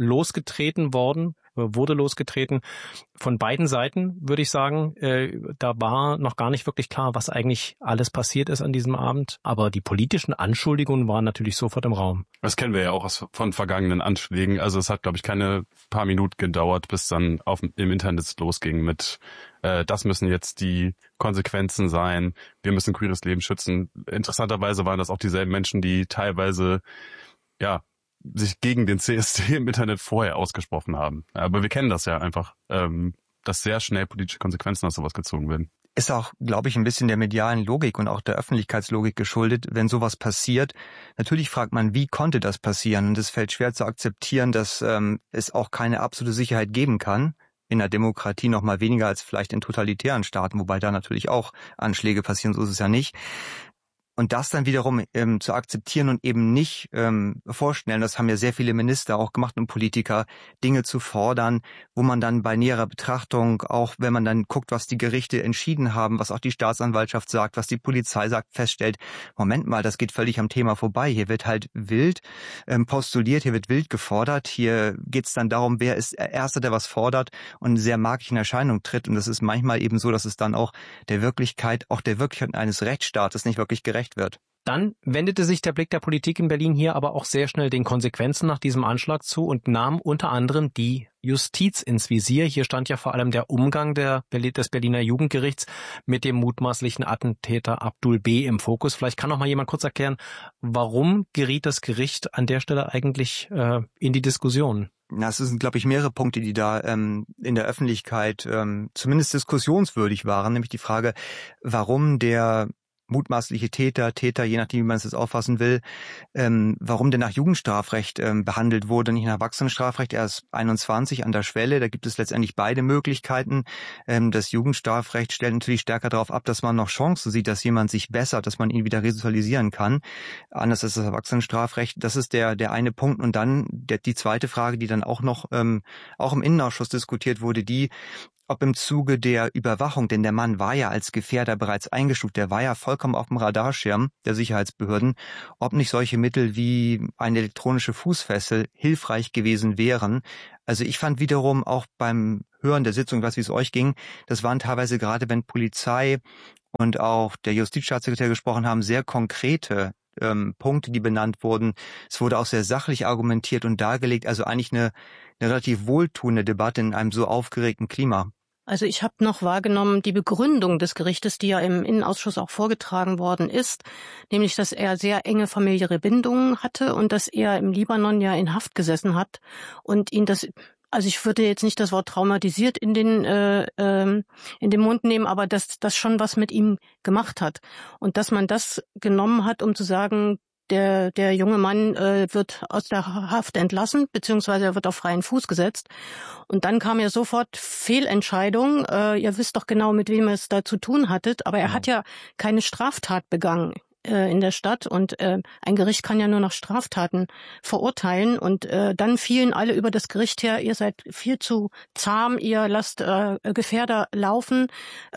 wurde losgetreten. Von beiden Seiten, würde ich sagen, da war noch gar nicht wirklich klar, was eigentlich alles passiert ist an diesem Abend. Aber die politischen Anschuldigungen waren natürlich sofort im Raum. Das kennen wir ja auch von vergangenen Anschlägen. Also es hat, glaube ich, keine paar Minuten gedauert, bis dann im Internet losging mit das müssen jetzt die Konsequenzen sein. Wir müssen queeres Leben schützen. Interessanterweise waren das auch dieselben Menschen, die teilweise sich gegen den CSD im Internet vorher ausgesprochen haben. Aber wir kennen das ja einfach, dass sehr schnell politische Konsequenzen aus sowas gezogen werden. Ist auch, glaube ich, ein bisschen der medialen Logik und auch der Öffentlichkeitslogik geschuldet, wenn sowas passiert. Natürlich fragt man, wie konnte das passieren? Und es fällt schwer zu akzeptieren, dass es auch keine absolute Sicherheit geben kann. In der Demokratie noch mal weniger als vielleicht in totalitären Staaten, wobei da natürlich auch Anschläge passieren, so ist es ja nicht. Und das dann wiederum zu akzeptieren und eben nicht vorstellen, das haben ja sehr viele Minister auch gemacht und Politiker, Dinge zu fordern, wo man dann bei näherer Betrachtung, auch wenn man dann guckt, was die Gerichte entschieden haben, was auch die Staatsanwaltschaft sagt, was die Polizei sagt, feststellt, Moment mal, das geht völlig am Thema vorbei. Hier wird halt wild postuliert, hier wird wild gefordert, hier geht es dann darum, wer ist der Erste, der was fordert und in sehr markig in Erscheinung tritt. Und das ist manchmal eben so, dass es dann auch der Wirklichkeit eines Rechtsstaates nicht wirklich gerecht wird. Dann wendete sich der Blick der Politik in Berlin hier aber auch sehr schnell den Konsequenzen nach diesem Anschlag zu und nahm unter anderem die Justiz ins Visier. Hier stand ja vor allem der Umgang des Berliner Jugendgerichts mit dem mutmaßlichen Attentäter Abdul B. im Fokus. Vielleicht kann noch mal jemand kurz erklären, warum geriet das Gericht an der Stelle eigentlich in die Diskussion? Das sind, glaube ich, mehrere Punkte, die da in der Öffentlichkeit zumindest diskussionswürdig waren, nämlich die Frage, warum der mutmaßliche Täter, je nachdem, wie man es jetzt auffassen will, warum der nach Jugendstrafrecht behandelt wurde, nicht nach Erwachsenenstrafrecht. Er ist 21 an der Schwelle, da gibt es letztendlich beide Möglichkeiten. Das Jugendstrafrecht stellt natürlich stärker darauf ab, dass man noch Chancen sieht, dass jemand sich bessert, dass man ihn wieder resozialisieren kann. Anders ist das Erwachsenenstrafrecht. Das ist der eine Punkt. Und dann die zweite Frage, die dann auch noch auch im Innenausschuss diskutiert wurde, ob im Zuge der Überwachung, denn der Mann war ja als Gefährder bereits eingestuft, der war ja vollkommen auf dem Radarschirm der Sicherheitsbehörden, ob nicht solche Mittel wie eine elektronische Fußfessel hilfreich gewesen wären. Also ich fand wiederum auch beim Hören der Sitzung, ich weiß, wie es euch ging, das waren teilweise gerade, wenn Polizei und auch der Justizstaatssekretär gesprochen haben, sehr konkrete Punkte, die benannt wurden. Es wurde auch sehr sachlich argumentiert und dargelegt, also eigentlich eine relativ wohltuende Debatte in einem so aufgeregten Klima. Also ich habe noch wahrgenommen, die Begründung des Gerichtes, die ja im Innenausschuss auch vorgetragen worden ist, nämlich, dass er sehr enge familiäre Bindungen hatte und dass er im Libanon ja in Haft gesessen hat und ihn das, also ich würde jetzt nicht das Wort traumatisiert in den Mund nehmen, aber dass das schon was mit ihm gemacht hat und dass man das genommen hat, um zu sagen, der junge Mann wird aus der Haft entlassen, beziehungsweise er wird auf freien Fuß gesetzt. Und dann kam ja sofort Fehlentscheidung. Ihr wisst doch genau, mit wem ihr es da zu tun hattet. Aber er hat ja keine Straftat begangen in der Stadt. Und ein Gericht kann ja nur nach Straftaten verurteilen. Und dann fielen alle über das Gericht her, ihr seid viel zu zahm, ihr lasst Gefährder laufen,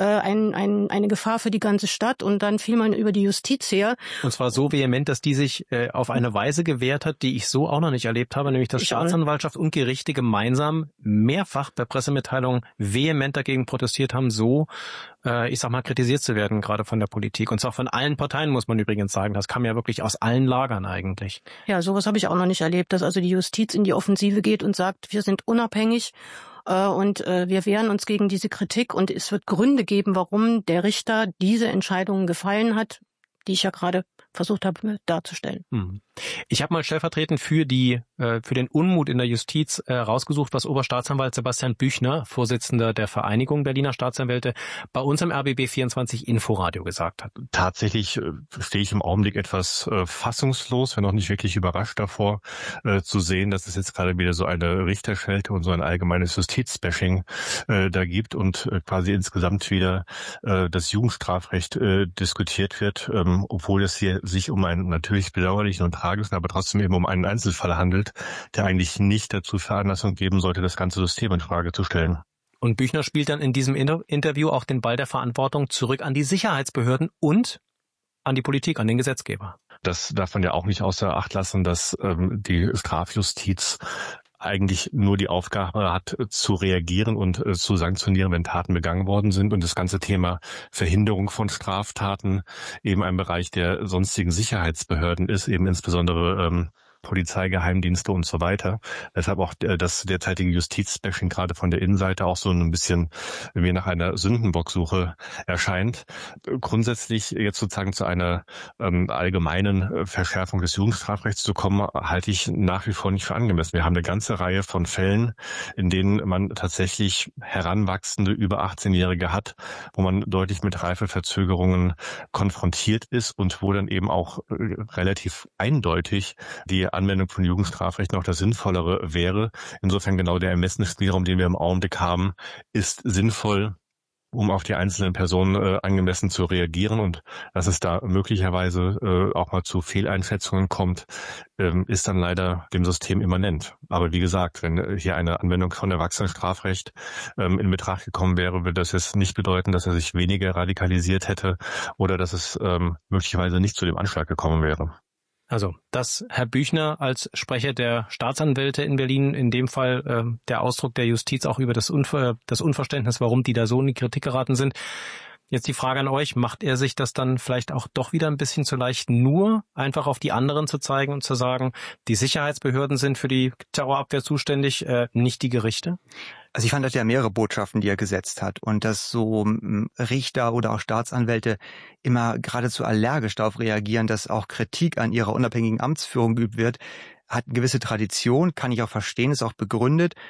eine Gefahr für die ganze Stadt. Und dann fiel man über die Justiz her. Und zwar so vehement, dass die sich auf eine Weise gewehrt hat, die ich so auch noch nicht erlebt habe, nämlich dass Staatsanwaltschaft und Gerichte gemeinsam mehrfach per Pressemitteilung vehement dagegen protestiert haben, so ich sag mal, kritisiert zu werden, gerade von der Politik. Und zwar von allen Parteien, muss man übrigens sagen. Das kam ja wirklich aus allen Lagern eigentlich. Ja, sowas habe ich auch noch nicht erlebt, dass also die Justiz in die Offensive geht und sagt, wir sind unabhängig und wir wehren uns gegen diese Kritik. Und es wird Gründe geben, warum der Richter diese Entscheidungen gefallen hat, die ich ja gerade versucht habe darzustellen. Ich habe mal stellvertretend für den Unmut in der Justiz rausgesucht, was Oberstaatsanwalt Sebastian Büchner, Vorsitzender der Vereinigung Berliner Staatsanwälte, bei uns im RBB 24 Inforadio gesagt hat. Tatsächlich stehe ich im Augenblick etwas fassungslos, wenn auch nicht wirklich überrascht davor, zu sehen, dass es jetzt gerade wieder so eine Richterschelte und so ein allgemeines Justizbashing da gibt und quasi insgesamt wieder das Jugendstrafrecht diskutiert wird, obwohl es hier sich um einen natürlich bedauerlichen und tragischen, aber trotzdem eben um einen Einzelfall handelt, der eigentlich nicht dazu Veranlassung geben sollte, das ganze System in Frage zu stellen. Und Büchner spielt dann in diesem Interview auch den Ball der Verantwortung zurück an die Sicherheitsbehörden und an die Politik, an den Gesetzgeber. Das darf man ja auch nicht außer Acht lassen, dass die Strafjustiz eigentlich nur die Aufgabe hat, zu reagieren und zu sanktionieren, wenn Taten begangen worden sind. Und das ganze Thema Verhinderung von Straftaten eben ein Bereich der sonstigen Sicherheitsbehörden ist, eben insbesondere Polizei, Geheimdienste und so weiter. Deshalb auch das derzeitige Justizbashing gerade von der Innenseite auch so ein bisschen wie nach einer Sündenbocksuche erscheint. Grundsätzlich jetzt sozusagen zu einer allgemeinen Verschärfung des Jugendstrafrechts zu kommen, halte ich nach wie vor nicht für angemessen. Wir haben eine ganze Reihe von Fällen, in denen man tatsächlich heranwachsende über 18-Jährige hat, wo man deutlich mit Reifeverzögerungen konfrontiert ist und wo dann eben auch relativ eindeutig die Anwendung von Jugendstrafrecht noch das Sinnvollere wäre. Insofern genau der Ermessensspielraum, den wir im Augenblick haben, ist sinnvoll, um auf die einzelnen Personen angemessen zu reagieren. Und dass es da möglicherweise auch mal zu Fehleinschätzungen kommt, ist dann leider dem System immanent. Aber wie gesagt, wenn hier eine Anwendung von Erwachsenenstrafrecht in Betracht gekommen wäre, würde das jetzt nicht bedeuten, dass er sich weniger radikalisiert hätte oder dass es möglicherweise nicht zu dem Anschlag gekommen wäre. Also, dass Herr Büchner als Sprecher der Staatsanwälte in Berlin in dem Fall der Ausdruck der Justiz auch über das Unverständnis, warum die da so in die Kritik geraten sind. Jetzt die Frage an euch, macht er sich das dann vielleicht auch doch wieder ein bisschen zu leicht, nur einfach auf die anderen zu zeigen und zu sagen, die Sicherheitsbehörden sind für die Terrorabwehr zuständig, nicht die Gerichte? Also ich fand, das ja mehrere Botschaften, die er gesetzt hat. Und dass so Richter oder auch Staatsanwälte immer geradezu allergisch darauf reagieren, dass auch Kritik an ihrer unabhängigen Amtsführung geübt wird, hat eine gewisse Tradition, kann ich auch verstehen, ist auch begründet.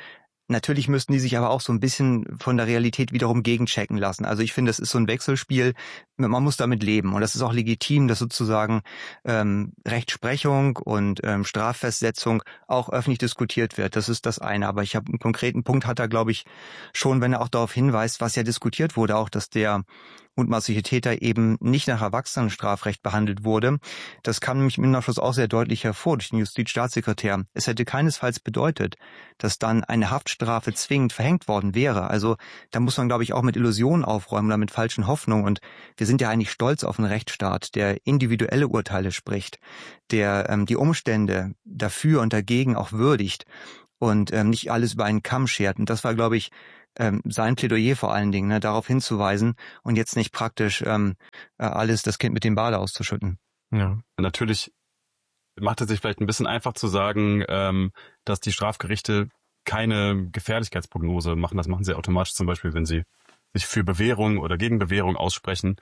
Natürlich müssten die sich aber auch so ein bisschen von der Realität wiederum gegenchecken lassen. Also ich finde, das ist so ein Wechselspiel. Man muss damit leben. Und das ist auch legitim, dass sozusagen Rechtsprechung und Straffestsetzung auch öffentlich diskutiert wird. Das ist das eine. Aber ich habe einen konkreten Punkt, hat er, glaube ich, schon, wenn er auch darauf hinweist, was ja diskutiert wurde, auch, dass der mutmaßliche Täter eben nicht nach Erwachsenenstrafrecht behandelt wurde. Das kam nämlich im Innenausschuss auch sehr deutlich hervor durch den Justizstaatssekretär. Es hätte keinesfalls bedeutet, dass dann eine Haftstrafe zwingend verhängt worden wäre. Also da muss man, glaube ich, auch mit Illusionen aufräumen oder mit falschen Hoffnungen. Und wir sind ja eigentlich stolz auf einen Rechtsstaat, der individuelle Urteile spricht, der die Umstände dafür und dagegen auch würdigt und nicht alles über einen Kamm schert. Und das war, glaube ich, sein Plädoyer vor allen Dingen, darauf hinzuweisen und jetzt nicht praktisch alles das Kind mit dem Bade auszuschütten. Ja, natürlich macht es sich vielleicht ein bisschen einfach zu sagen, dass die Strafgerichte keine Gefährlichkeitsprognose machen. Das machen sie automatisch zum Beispiel, wenn sie sich für Bewährung oder gegen Bewährung aussprechen.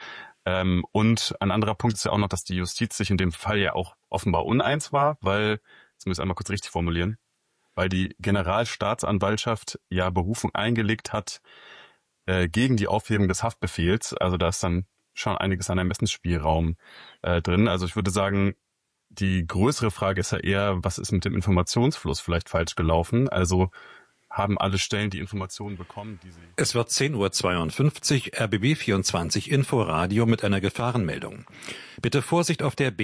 Und ein anderer Punkt ist ja auch noch, dass die Justiz sich in dem Fall ja auch offenbar uneins war, weil, jetzt muss ich einmal kurz richtig formulieren, weil die Generalstaatsanwaltschaft ja Berufung eingelegt hat gegen die Aufhebung des Haftbefehls. Also da ist dann schon einiges an Ermessensspielraum drin. Also ich würde sagen, die größere Frage ist ja eher, was ist mit dem Informationsfluss vielleicht falsch gelaufen? Also haben alle Stellen die Informationen bekommen, die sie... Es wird 10:52 Uhr, RBB 24 Inforadio mit einer Gefahrenmeldung. Bitte Vorsicht auf der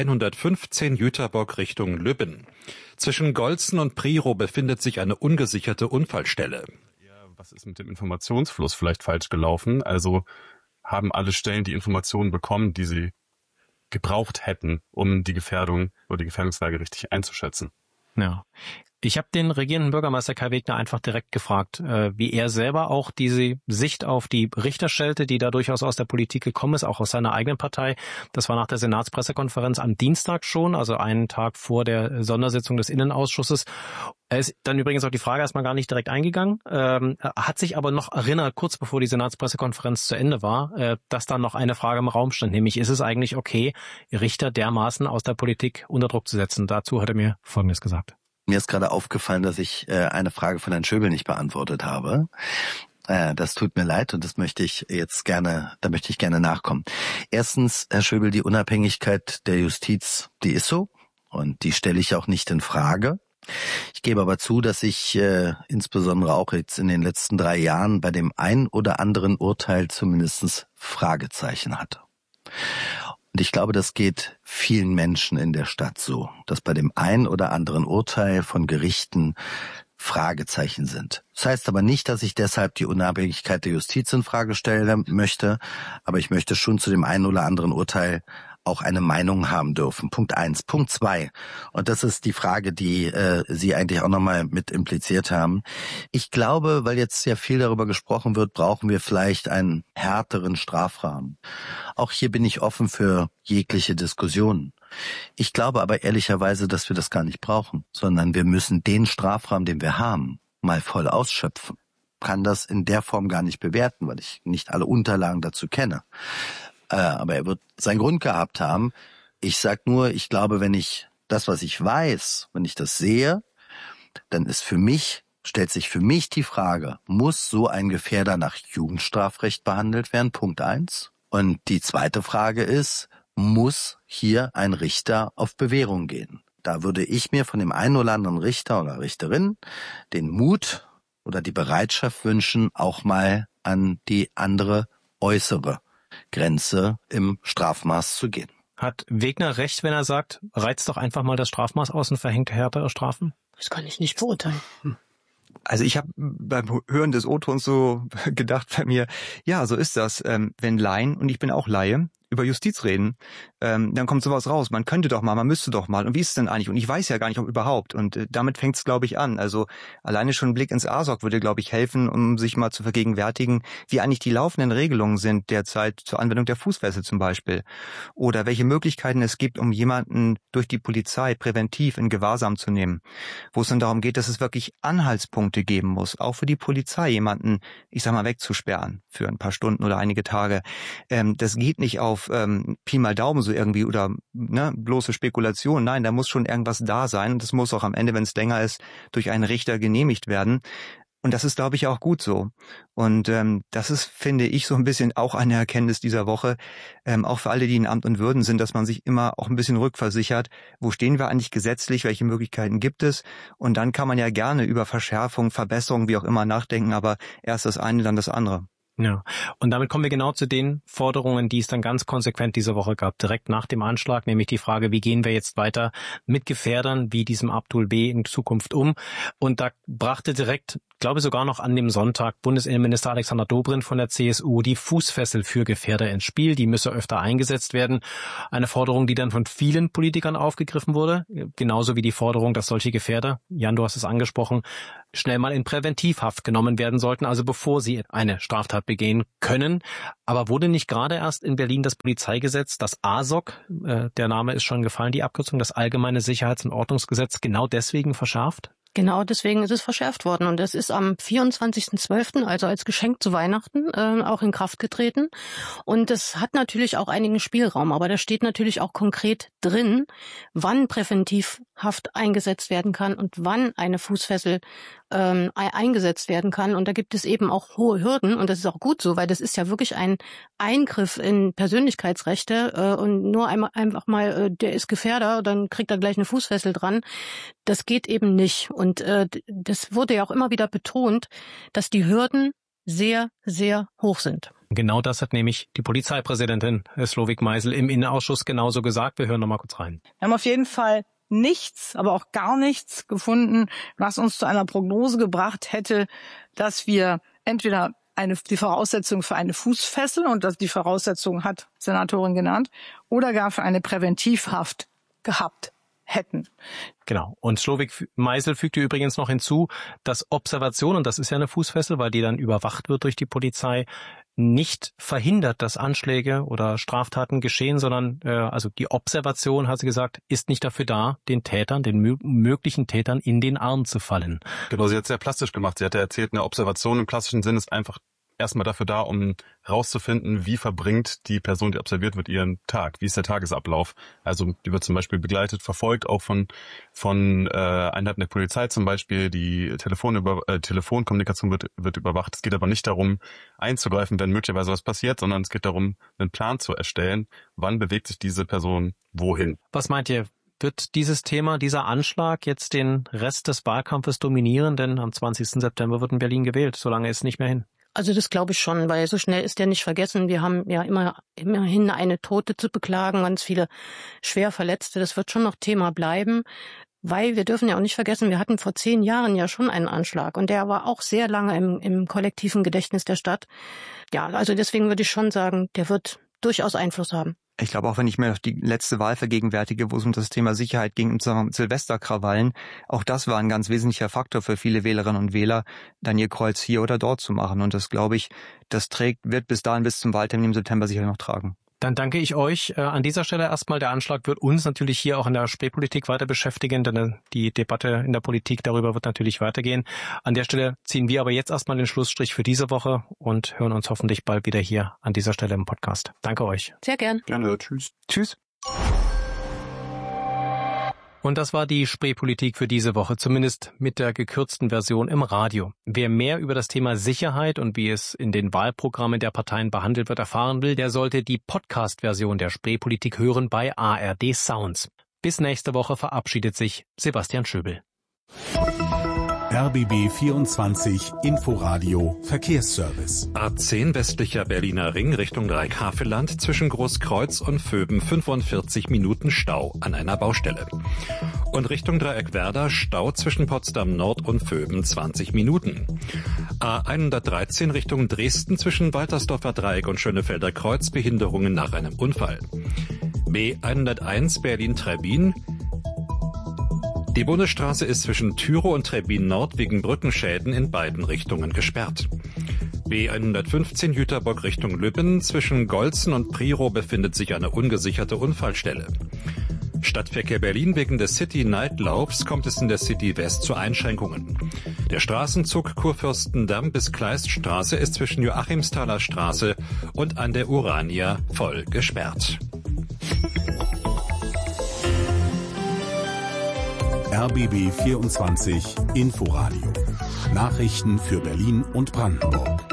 B115 Jüterbock Richtung Lübben. Zwischen Golzen und Priro befindet sich eine ungesicherte Unfallstelle. Ja, was ist mit dem Informationsfluss vielleicht falsch gelaufen? Also haben alle Stellen die Informationen bekommen, die sie gebraucht hätten, um die Gefährdung oder die Gefährdungslage richtig einzuschätzen? Ja. Ich habe den regierenden Bürgermeister Kai Wegner einfach direkt gefragt, wie er selber auch diese Sicht auf die Richter stellte, die da durchaus aus der Politik gekommen ist, auch aus seiner eigenen Partei. Das war nach der Senatspressekonferenz am Dienstag schon, also einen Tag vor der Sondersitzung des Innenausschusses. Er ist dann übrigens auf die Frage erstmal gar nicht direkt eingegangen, hat sich aber noch erinnert, kurz bevor die Senatspressekonferenz zu Ende war, dass dann noch eine Frage im Raum stand, nämlich ist es eigentlich okay, Richter dermaßen aus der Politik unter Druck zu setzen? Dazu hat er mir Folgendes gesagt. Mir ist gerade aufgefallen, dass ich eine Frage von Herrn Schöbel nicht beantwortet habe. Das tut mir leid und da möchte ich gerne nachkommen. Erstens, Herr Schöbel, die Unabhängigkeit der Justiz, die ist so und die stelle ich auch nicht in Frage. Ich gebe aber zu, dass ich insbesondere auch jetzt in den letzten 3 Jahren bei dem ein oder anderen Urteil zumindest Fragezeichen hatte. Und ich glaube, das geht vielen Menschen in der Stadt so, dass bei dem ein oder anderen Urteil von Gerichten Fragezeichen sind. Das heißt aber nicht, dass ich deshalb die Unabhängigkeit der Justiz in Frage stellen möchte, aber ich möchte schon zu dem einen oder anderen Urteil auch eine Meinung haben dürfen. Punkt 1. Punkt 2. Und das ist die Frage, die Sie eigentlich auch nochmal mit impliziert haben. Ich glaube, weil jetzt sehr viel darüber gesprochen wird, brauchen wir vielleicht einen härteren Strafrahmen. Auch hier bin ich offen für jegliche Diskussionen. Ich glaube aber ehrlicherweise, dass wir das gar nicht brauchen, sondern wir müssen den Strafrahmen, den wir haben, mal voll ausschöpfen. Ich kann das in der Form gar nicht bewerten, weil ich nicht alle Unterlagen dazu kenne. Aber er wird seinen Grund gehabt haben. Ich sag nur, ich glaube, wenn ich das, was ich weiß, wenn ich das sehe, dann stellt sich für mich die Frage, muss so ein Gefährder nach Jugendstrafrecht behandelt werden? Punkt 1. Und die zweite Frage ist, muss hier ein Richter auf Bewährung gehen? Da würde ich mir von dem einen oder anderen Richter oder Richterin den Mut oder die Bereitschaft wünschen, auch mal an die andere äußere Grenze im Strafmaß zu gehen. Hat Wegner recht, wenn er sagt, reizt doch einfach mal das Strafmaß aus und verhängt härtere Strafen? Das kann ich nicht beurteilen. Also ich habe beim Hören des O-Tons so gedacht bei mir, ja, so ist das, wenn Laien, und ich bin auch Laie, über Justiz reden, dann kommt sowas raus. Man könnte doch mal, man müsste doch mal. Und wie ist es denn eigentlich? Und ich weiß ja gar nicht, ob überhaupt. Und damit fängt es, glaube ich, an. Also alleine schon ein Blick ins ASOK würde, glaube ich, helfen, um sich mal zu vergegenwärtigen, wie eigentlich die laufenden Regelungen sind derzeit zur Anwendung der Fußfessel zum Beispiel. Oder welche Möglichkeiten es gibt, um jemanden durch die Polizei präventiv in Gewahrsam zu nehmen. Wo es dann darum geht, dass es wirklich Anhaltspunkte geben muss, auch für die Polizei, jemanden, ich sag mal, wegzusperren für ein paar Stunden oder einige Tage. Das geht nicht auf Pi mal Daumen so irgendwie oder bloße Spekulation. Nein, da muss schon irgendwas da sein. Und das muss auch am Ende, wenn es länger ist, durch einen Richter genehmigt werden. Und das ist, glaube ich, auch gut so. Und das ist, finde ich, so ein bisschen auch eine Erkenntnis dieser Woche, auch für alle, die in Amt und Würden sind, dass man sich immer auch ein bisschen rückversichert, wo stehen wir eigentlich gesetzlich, welche Möglichkeiten gibt es? Und dann kann man ja gerne über Verschärfung, Verbesserung, wie auch immer nachdenken, aber erst das eine, dann das andere. Ja, und damit kommen wir genau zu den Forderungen, die es dann ganz konsequent diese Woche gab, direkt nach dem Anschlag, nämlich die Frage, wie gehen wir jetzt weiter mit Gefährdern wie diesem Abdul B. in Zukunft um? Und da brachte direkt, glaube sogar noch an dem Sonntag, Bundesinnenminister Alexander Dobrindt von der CSU die Fußfessel für Gefährder ins Spiel. Die müsse öfter eingesetzt werden. Eine Forderung, die dann von vielen Politikern aufgegriffen wurde, genauso wie die Forderung, dass solche Gefährder, Jan, du hast es angesprochen, schnell mal in Präventivhaft genommen werden sollten, also bevor sie eine Straftat begehen können. Aber wurde nicht gerade erst in Berlin das Polizeigesetz, das ASOG, der Name ist schon gefallen, die Abkürzung, das Allgemeine Sicherheits- und Ordnungsgesetz, genau deswegen verschärft? Genau, deswegen ist es verschärft worden. Und das ist am 24.12., also als Geschenk zu Weihnachten, auch in Kraft getreten. Und das hat natürlich auch einigen Spielraum. Aber da steht natürlich auch konkret drin, wann Präventivhaft eingesetzt werden kann und wann eine Fußfessel eingesetzt werden kann. Und da gibt es eben auch hohe Hürden. Und das ist auch gut so, weil das ist ja wirklich ein Eingriff in Persönlichkeitsrechte. Und nur einfach mal, der ist Gefährder, dann kriegt er gleich eine Fußfessel dran. Das geht eben nicht. Und das wurde ja auch immer wieder betont, dass die Hürden sehr, sehr hoch sind. Genau das hat nämlich die Polizeipräsidentin Slowik Meisel im Innenausschuss genauso gesagt. Wir hören noch mal kurz rein. Wir haben auf jeden Fall nichts, aber auch gar nichts gefunden, was uns zu einer Prognose gebracht hätte, dass wir entweder die Voraussetzung für eine Fußfessel, und die Voraussetzung hat Senatorin genannt, oder gar für eine Präventivhaft gehabt hätten. Genau. Und Slowik Meisel fügte übrigens noch hinzu, dass Observation, und das ist ja eine Fußfessel, weil die dann überwacht wird durch die Polizei, nicht verhindert, dass Anschläge oder Straftaten geschehen, sondern also die Observation, hat sie gesagt, ist nicht dafür da, den Tätern, den möglichen Tätern in den Arm zu fallen. Genau, sie hat es sehr plastisch gemacht. Sie hat ja erzählt, eine Observation im klassischen Sinn ist einfach erstmal dafür da, um rauszufinden, wie verbringt die Person, die observiert wird, ihren Tag, wie ist der Tagesablauf. Also die wird zum Beispiel begleitet, verfolgt, auch von Einheiten der Polizei zum Beispiel. Die Telefonkommunikation wird überwacht. Es geht aber nicht darum, einzugreifen, wenn möglicherweise was passiert, sondern es geht darum, einen Plan zu erstellen, wann bewegt sich diese Person wohin. Was meint ihr? Wird dieses Thema, dieser Anschlag jetzt den Rest des Wahlkampfes dominieren? Denn am 20. September wird in Berlin gewählt. So lange ist es nicht mehr hin. Also das glaube ich schon, weil so schnell ist der nicht vergessen. Wir haben ja immerhin eine Tote zu beklagen, ganz viele schwer Verletzte. Das wird schon noch Thema bleiben, weil wir dürfen ja auch nicht vergessen, wir hatten vor 10 Jahren ja schon einen Anschlag und der war auch sehr lange im kollektiven Gedächtnis der Stadt. Ja, also deswegen würde ich schon sagen, der wird durchaus Einfluss haben. Ich glaube, auch wenn ich mir noch die letzte Wahl vergegenwärtige, wo es um das Thema Sicherheit ging, im Zusammenhang mit Silvesterkrawallen, auch das war ein ganz wesentlicher Faktor für viele Wählerinnen und Wähler, dann ihr Kreuz hier oder dort zu machen. Und das, glaube ich, wird bis dahin, bis zum Wahltermin im September sicher noch tragen. Dann danke ich euch. An dieser Stelle erstmal, der Anschlag wird uns natürlich hier auch in der Spätpolitik weiter beschäftigen, denn die Debatte in der Politik darüber wird natürlich weitergehen. An der Stelle ziehen wir aber jetzt erstmal den Schlussstrich für diese Woche und hören uns hoffentlich bald wieder hier an dieser Stelle im Podcast. Danke euch. Sehr gern. Gerne. Tschüss. Tschüss. Und das war die Spreepolitik für diese Woche, zumindest mit der gekürzten Version im Radio. Wer mehr über das Thema Sicherheit und wie es in den Wahlprogrammen der Parteien behandelt wird erfahren will, der sollte die Podcast-Version der Spreepolitik hören bei ARD Sounds. Bis nächste Woche verabschiedet sich Sebastian Schöbel. RBB 24 Inforadio Verkehrsservice. A10 westlicher Berliner Ring Richtung Dreieck-Havelland zwischen Großkreuz und Vöben 45 Minuten Stau an einer Baustelle. Und Richtung Dreieck-Werder Stau zwischen Potsdam Nord und Vöben 20 Minuten. A113 Richtung Dresden zwischen Waltersdorfer Dreieck und Schönefelder Kreuz Behinderungen nach einem Unfall. B101 Berlin-Trebbin. Die Bundesstraße ist zwischen Tyrow und Trebbin Nord wegen Brückenschäden in beiden Richtungen gesperrt. B115 Jüterbock Richtung Lübben, zwischen Golzen und Prirow befindet sich eine ungesicherte Unfallstelle. Stadtverkehr Berlin wegen des City-Night-Laufs kommt es in der City West zu Einschränkungen. Der Straßenzug Kurfürstendamm bis Kleiststraße ist zwischen Joachimsthaler Straße und an der Urania voll gesperrt. RBB 24 Inforadio Nachrichten für Berlin und Brandenburg.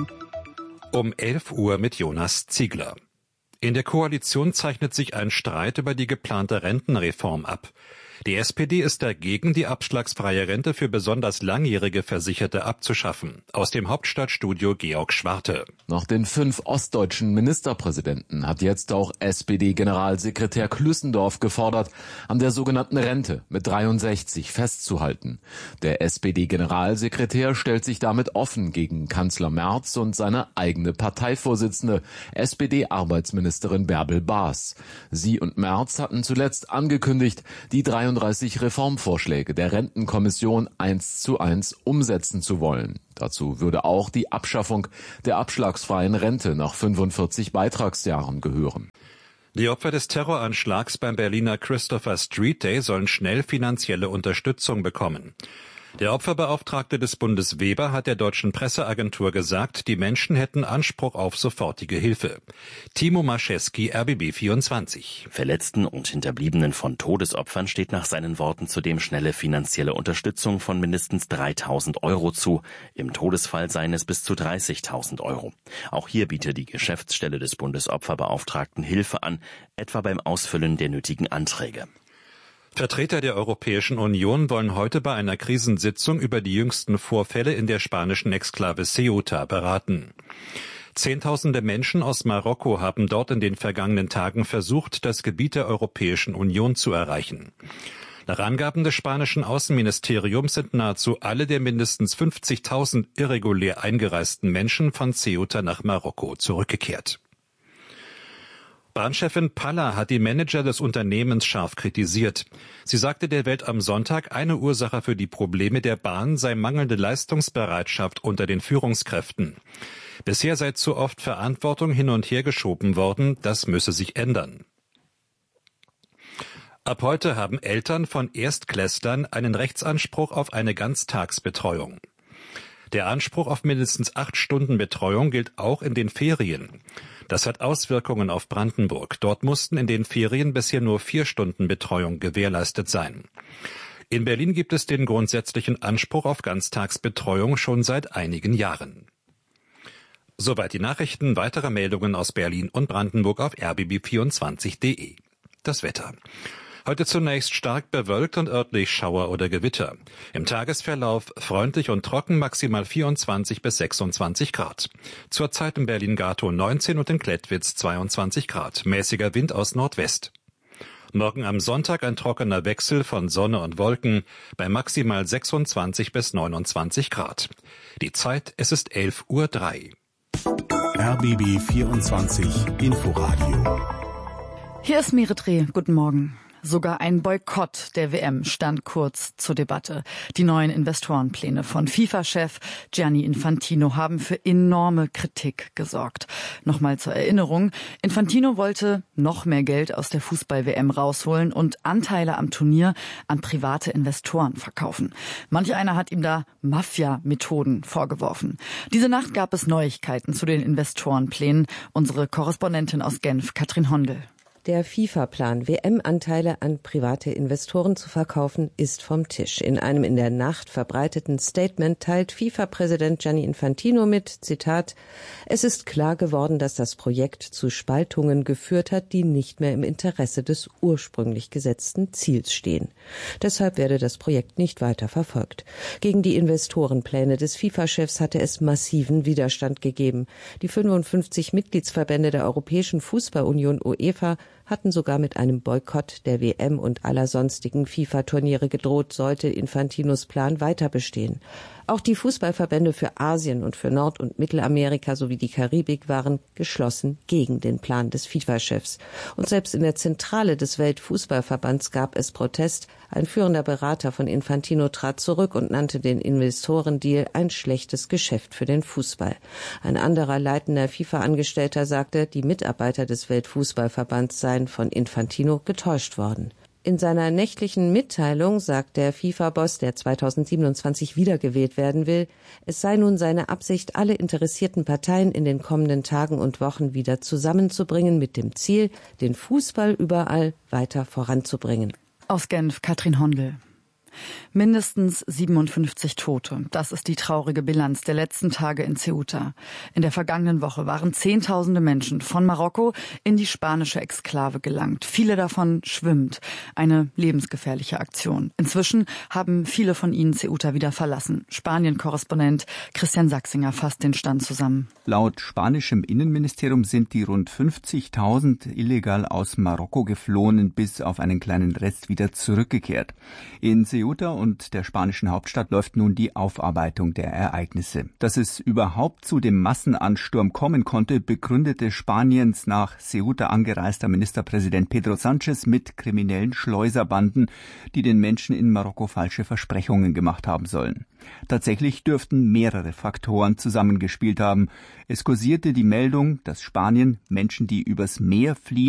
Um 11 Uhr mit Jonas Ziegler. In der Koalition zeichnet sich ein Streit über die geplante Rentenreform ab. Die SPD ist dagegen, die abschlagsfreie Rente für besonders langjährige Versicherte abzuschaffen. Aus dem Hauptstadtstudio Georg Schwarte. Nach den 5 ostdeutschen Ministerpräsidenten hat jetzt auch SPD-Generalsekretär Klüssendorf gefordert, an der sogenannten Rente mit 63 festzuhalten. Der SPD-Generalsekretär stellt sich damit offen gegen Kanzler Merz und seine eigene Parteivorsitzende, SPD-Arbeitsministerin Bärbel Baas. Sie und Merz hatten zuletzt angekündigt, die 33 Reformvorschläge der Rentenkommission 1:1 umsetzen zu wollen. Dazu würde auch die Abschaffung der abschlagsfreien Rente nach 45 Beitragsjahren gehören. Die Opfer des Terroranschlags beim Berliner Christopher Street Day sollen schnell finanzielle Unterstützung bekommen. Der Opferbeauftragte des Bundes Weber hat der deutschen Presseagentur gesagt, die Menschen hätten Anspruch auf sofortige Hilfe. Timo Mascheski, RBB 24. Verletzten und Hinterbliebenen von Todesopfern steht nach seinen Worten zudem schnelle finanzielle Unterstützung von mindestens 3.000 € zu. Im Todesfall seien es bis zu 30.000 €. Auch hier bietet die Geschäftsstelle des Bundesopferbeauftragten Hilfe an, etwa beim Ausfüllen der nötigen Anträge. Vertreter der Europäischen Union wollen heute bei einer Krisensitzung über die jüngsten Vorfälle in der spanischen Exklave Ceuta beraten. Zehntausende Menschen aus Marokko haben dort in den vergangenen Tagen versucht, das Gebiet der Europäischen Union zu erreichen. Nach Angaben des spanischen Außenministeriums sind nahezu alle der mindestens 50.000 irregulär eingereisten Menschen von Ceuta nach Marokko zurückgekehrt. Bahnchefin Palla hat die Manager des Unternehmens scharf kritisiert. Sie sagte der Welt am Sonntag, eine Ursache für die Probleme der Bahn sei mangelnde Leistungsbereitschaft unter den Führungskräften. Bisher sei zu oft Verantwortung hin und her geschoben worden, das müsse sich ändern. Ab heute haben Eltern von Erstklässlern einen Rechtsanspruch auf eine Ganztagsbetreuung. Der Anspruch auf mindestens 8 Stunden Betreuung gilt auch in den Ferien. Das hat Auswirkungen auf Brandenburg. Dort mussten in den Ferien bisher nur 4 Stunden Betreuung gewährleistet sein. In Berlin gibt es den grundsätzlichen Anspruch auf Ganztagsbetreuung schon seit einigen Jahren. Soweit die Nachrichten. Weitere Meldungen aus Berlin und Brandenburg auf rbb24.de. Das Wetter. Heute zunächst stark bewölkt und örtlich Schauer oder Gewitter. Im Tagesverlauf freundlich und trocken, maximal 24 bis 26 Grad. Zurzeit in Berlin-Gatow 19 und in Klettwitz 22 Grad. Mäßiger Wind aus Nordwest. Morgen am Sonntag ein trockener Wechsel von Sonne und Wolken bei maximal 26 bis 29 Grad. Die Zeit, es ist 11:03 Uhr. RBB 24 Inforadio. Hier ist Meretre. Guten Morgen. Sogar ein Boykott der WM stand kurz zur Debatte. Die neuen Investorenpläne von FIFA-Chef Gianni Infantino haben für enorme Kritik gesorgt. Nochmal zur Erinnerung, Infantino wollte noch mehr Geld aus der Fußball-WM rausholen und Anteile am Turnier an private Investoren verkaufen. Manch einer hat ihm da Mafia-Methoden vorgeworfen. Diese Nacht gab es Neuigkeiten zu den Investorenplänen. Unsere Korrespondentin aus Genf, Katrin Hondel. Der FIFA-Plan, WM-Anteile an private Investoren zu verkaufen, ist vom Tisch. In einem in der Nacht verbreiteten Statement teilt FIFA-Präsident Gianni Infantino mit, Zitat, es ist klar geworden, dass das Projekt zu Spaltungen geführt hat, die nicht mehr im Interesse des ursprünglich gesetzten Ziels stehen. Deshalb werde das Projekt nicht weiter verfolgt. Gegen die Investorenpläne des FIFA-Chefs hatte es massiven Widerstand gegeben. Die 55 Mitgliedsverbände der Europäischen Fußballunion UEFA hatten sogar mit einem Boykott der WM und aller sonstigen FIFA-Turniere gedroht, sollte Infantinos Plan weiter bestehen. Auch die Fußballverbände für Asien und für Nord- und Mittelamerika sowie die Karibik waren geschlossen gegen den Plan des FIFA-Chefs. Und selbst in der Zentrale des Weltfußballverbands gab es Protest. Ein führender Berater von Infantino trat zurück und nannte den Investorendeal ein schlechtes Geschäft für den Fußball. Ein anderer leitender FIFA-Angestellter sagte, die Mitarbeiter des Weltfußballverbands seien von Infantino getäuscht worden. In seiner nächtlichen Mitteilung sagt der FIFA-Boss, der 2027 wiedergewählt werden will, es sei nun seine Absicht, alle interessierten Parteien in den kommenden Tagen und Wochen wieder zusammenzubringen mit dem Ziel, den Fußball überall weiter voranzubringen. Aus Genf, Katrin Hondel. Mindestens 57 Tote. Das ist die traurige Bilanz der letzten Tage in Ceuta. In der vergangenen Woche waren Zehntausende Menschen von Marokko in die spanische Exklave gelangt. Viele davon schwimmend. Eine lebensgefährliche Aktion. Inzwischen haben viele von ihnen Ceuta wieder verlassen. Spanien-Korrespondent Christian Sachsinger fasst den Stand zusammen. Laut spanischem Innenministerium sind die rund 50.000 illegal aus Marokko geflohenen bis auf einen kleinen Rest wieder zurückgekehrt. In Ceuta und der spanischen Hauptstadt läuft nun die Aufarbeitung der Ereignisse. Dass es überhaupt zu dem Massenansturm kommen konnte, begründete Spaniens nach Ceuta angereister Ministerpräsident Pedro Sánchez mit kriminellen Schleuserbanden, die den Menschen in Marokko falsche Versprechungen gemacht haben sollen. Tatsächlich dürften mehrere Faktoren zusammengespielt haben. Es kursierte die Meldung, dass Spanien Menschen, die übers Meer fliehen,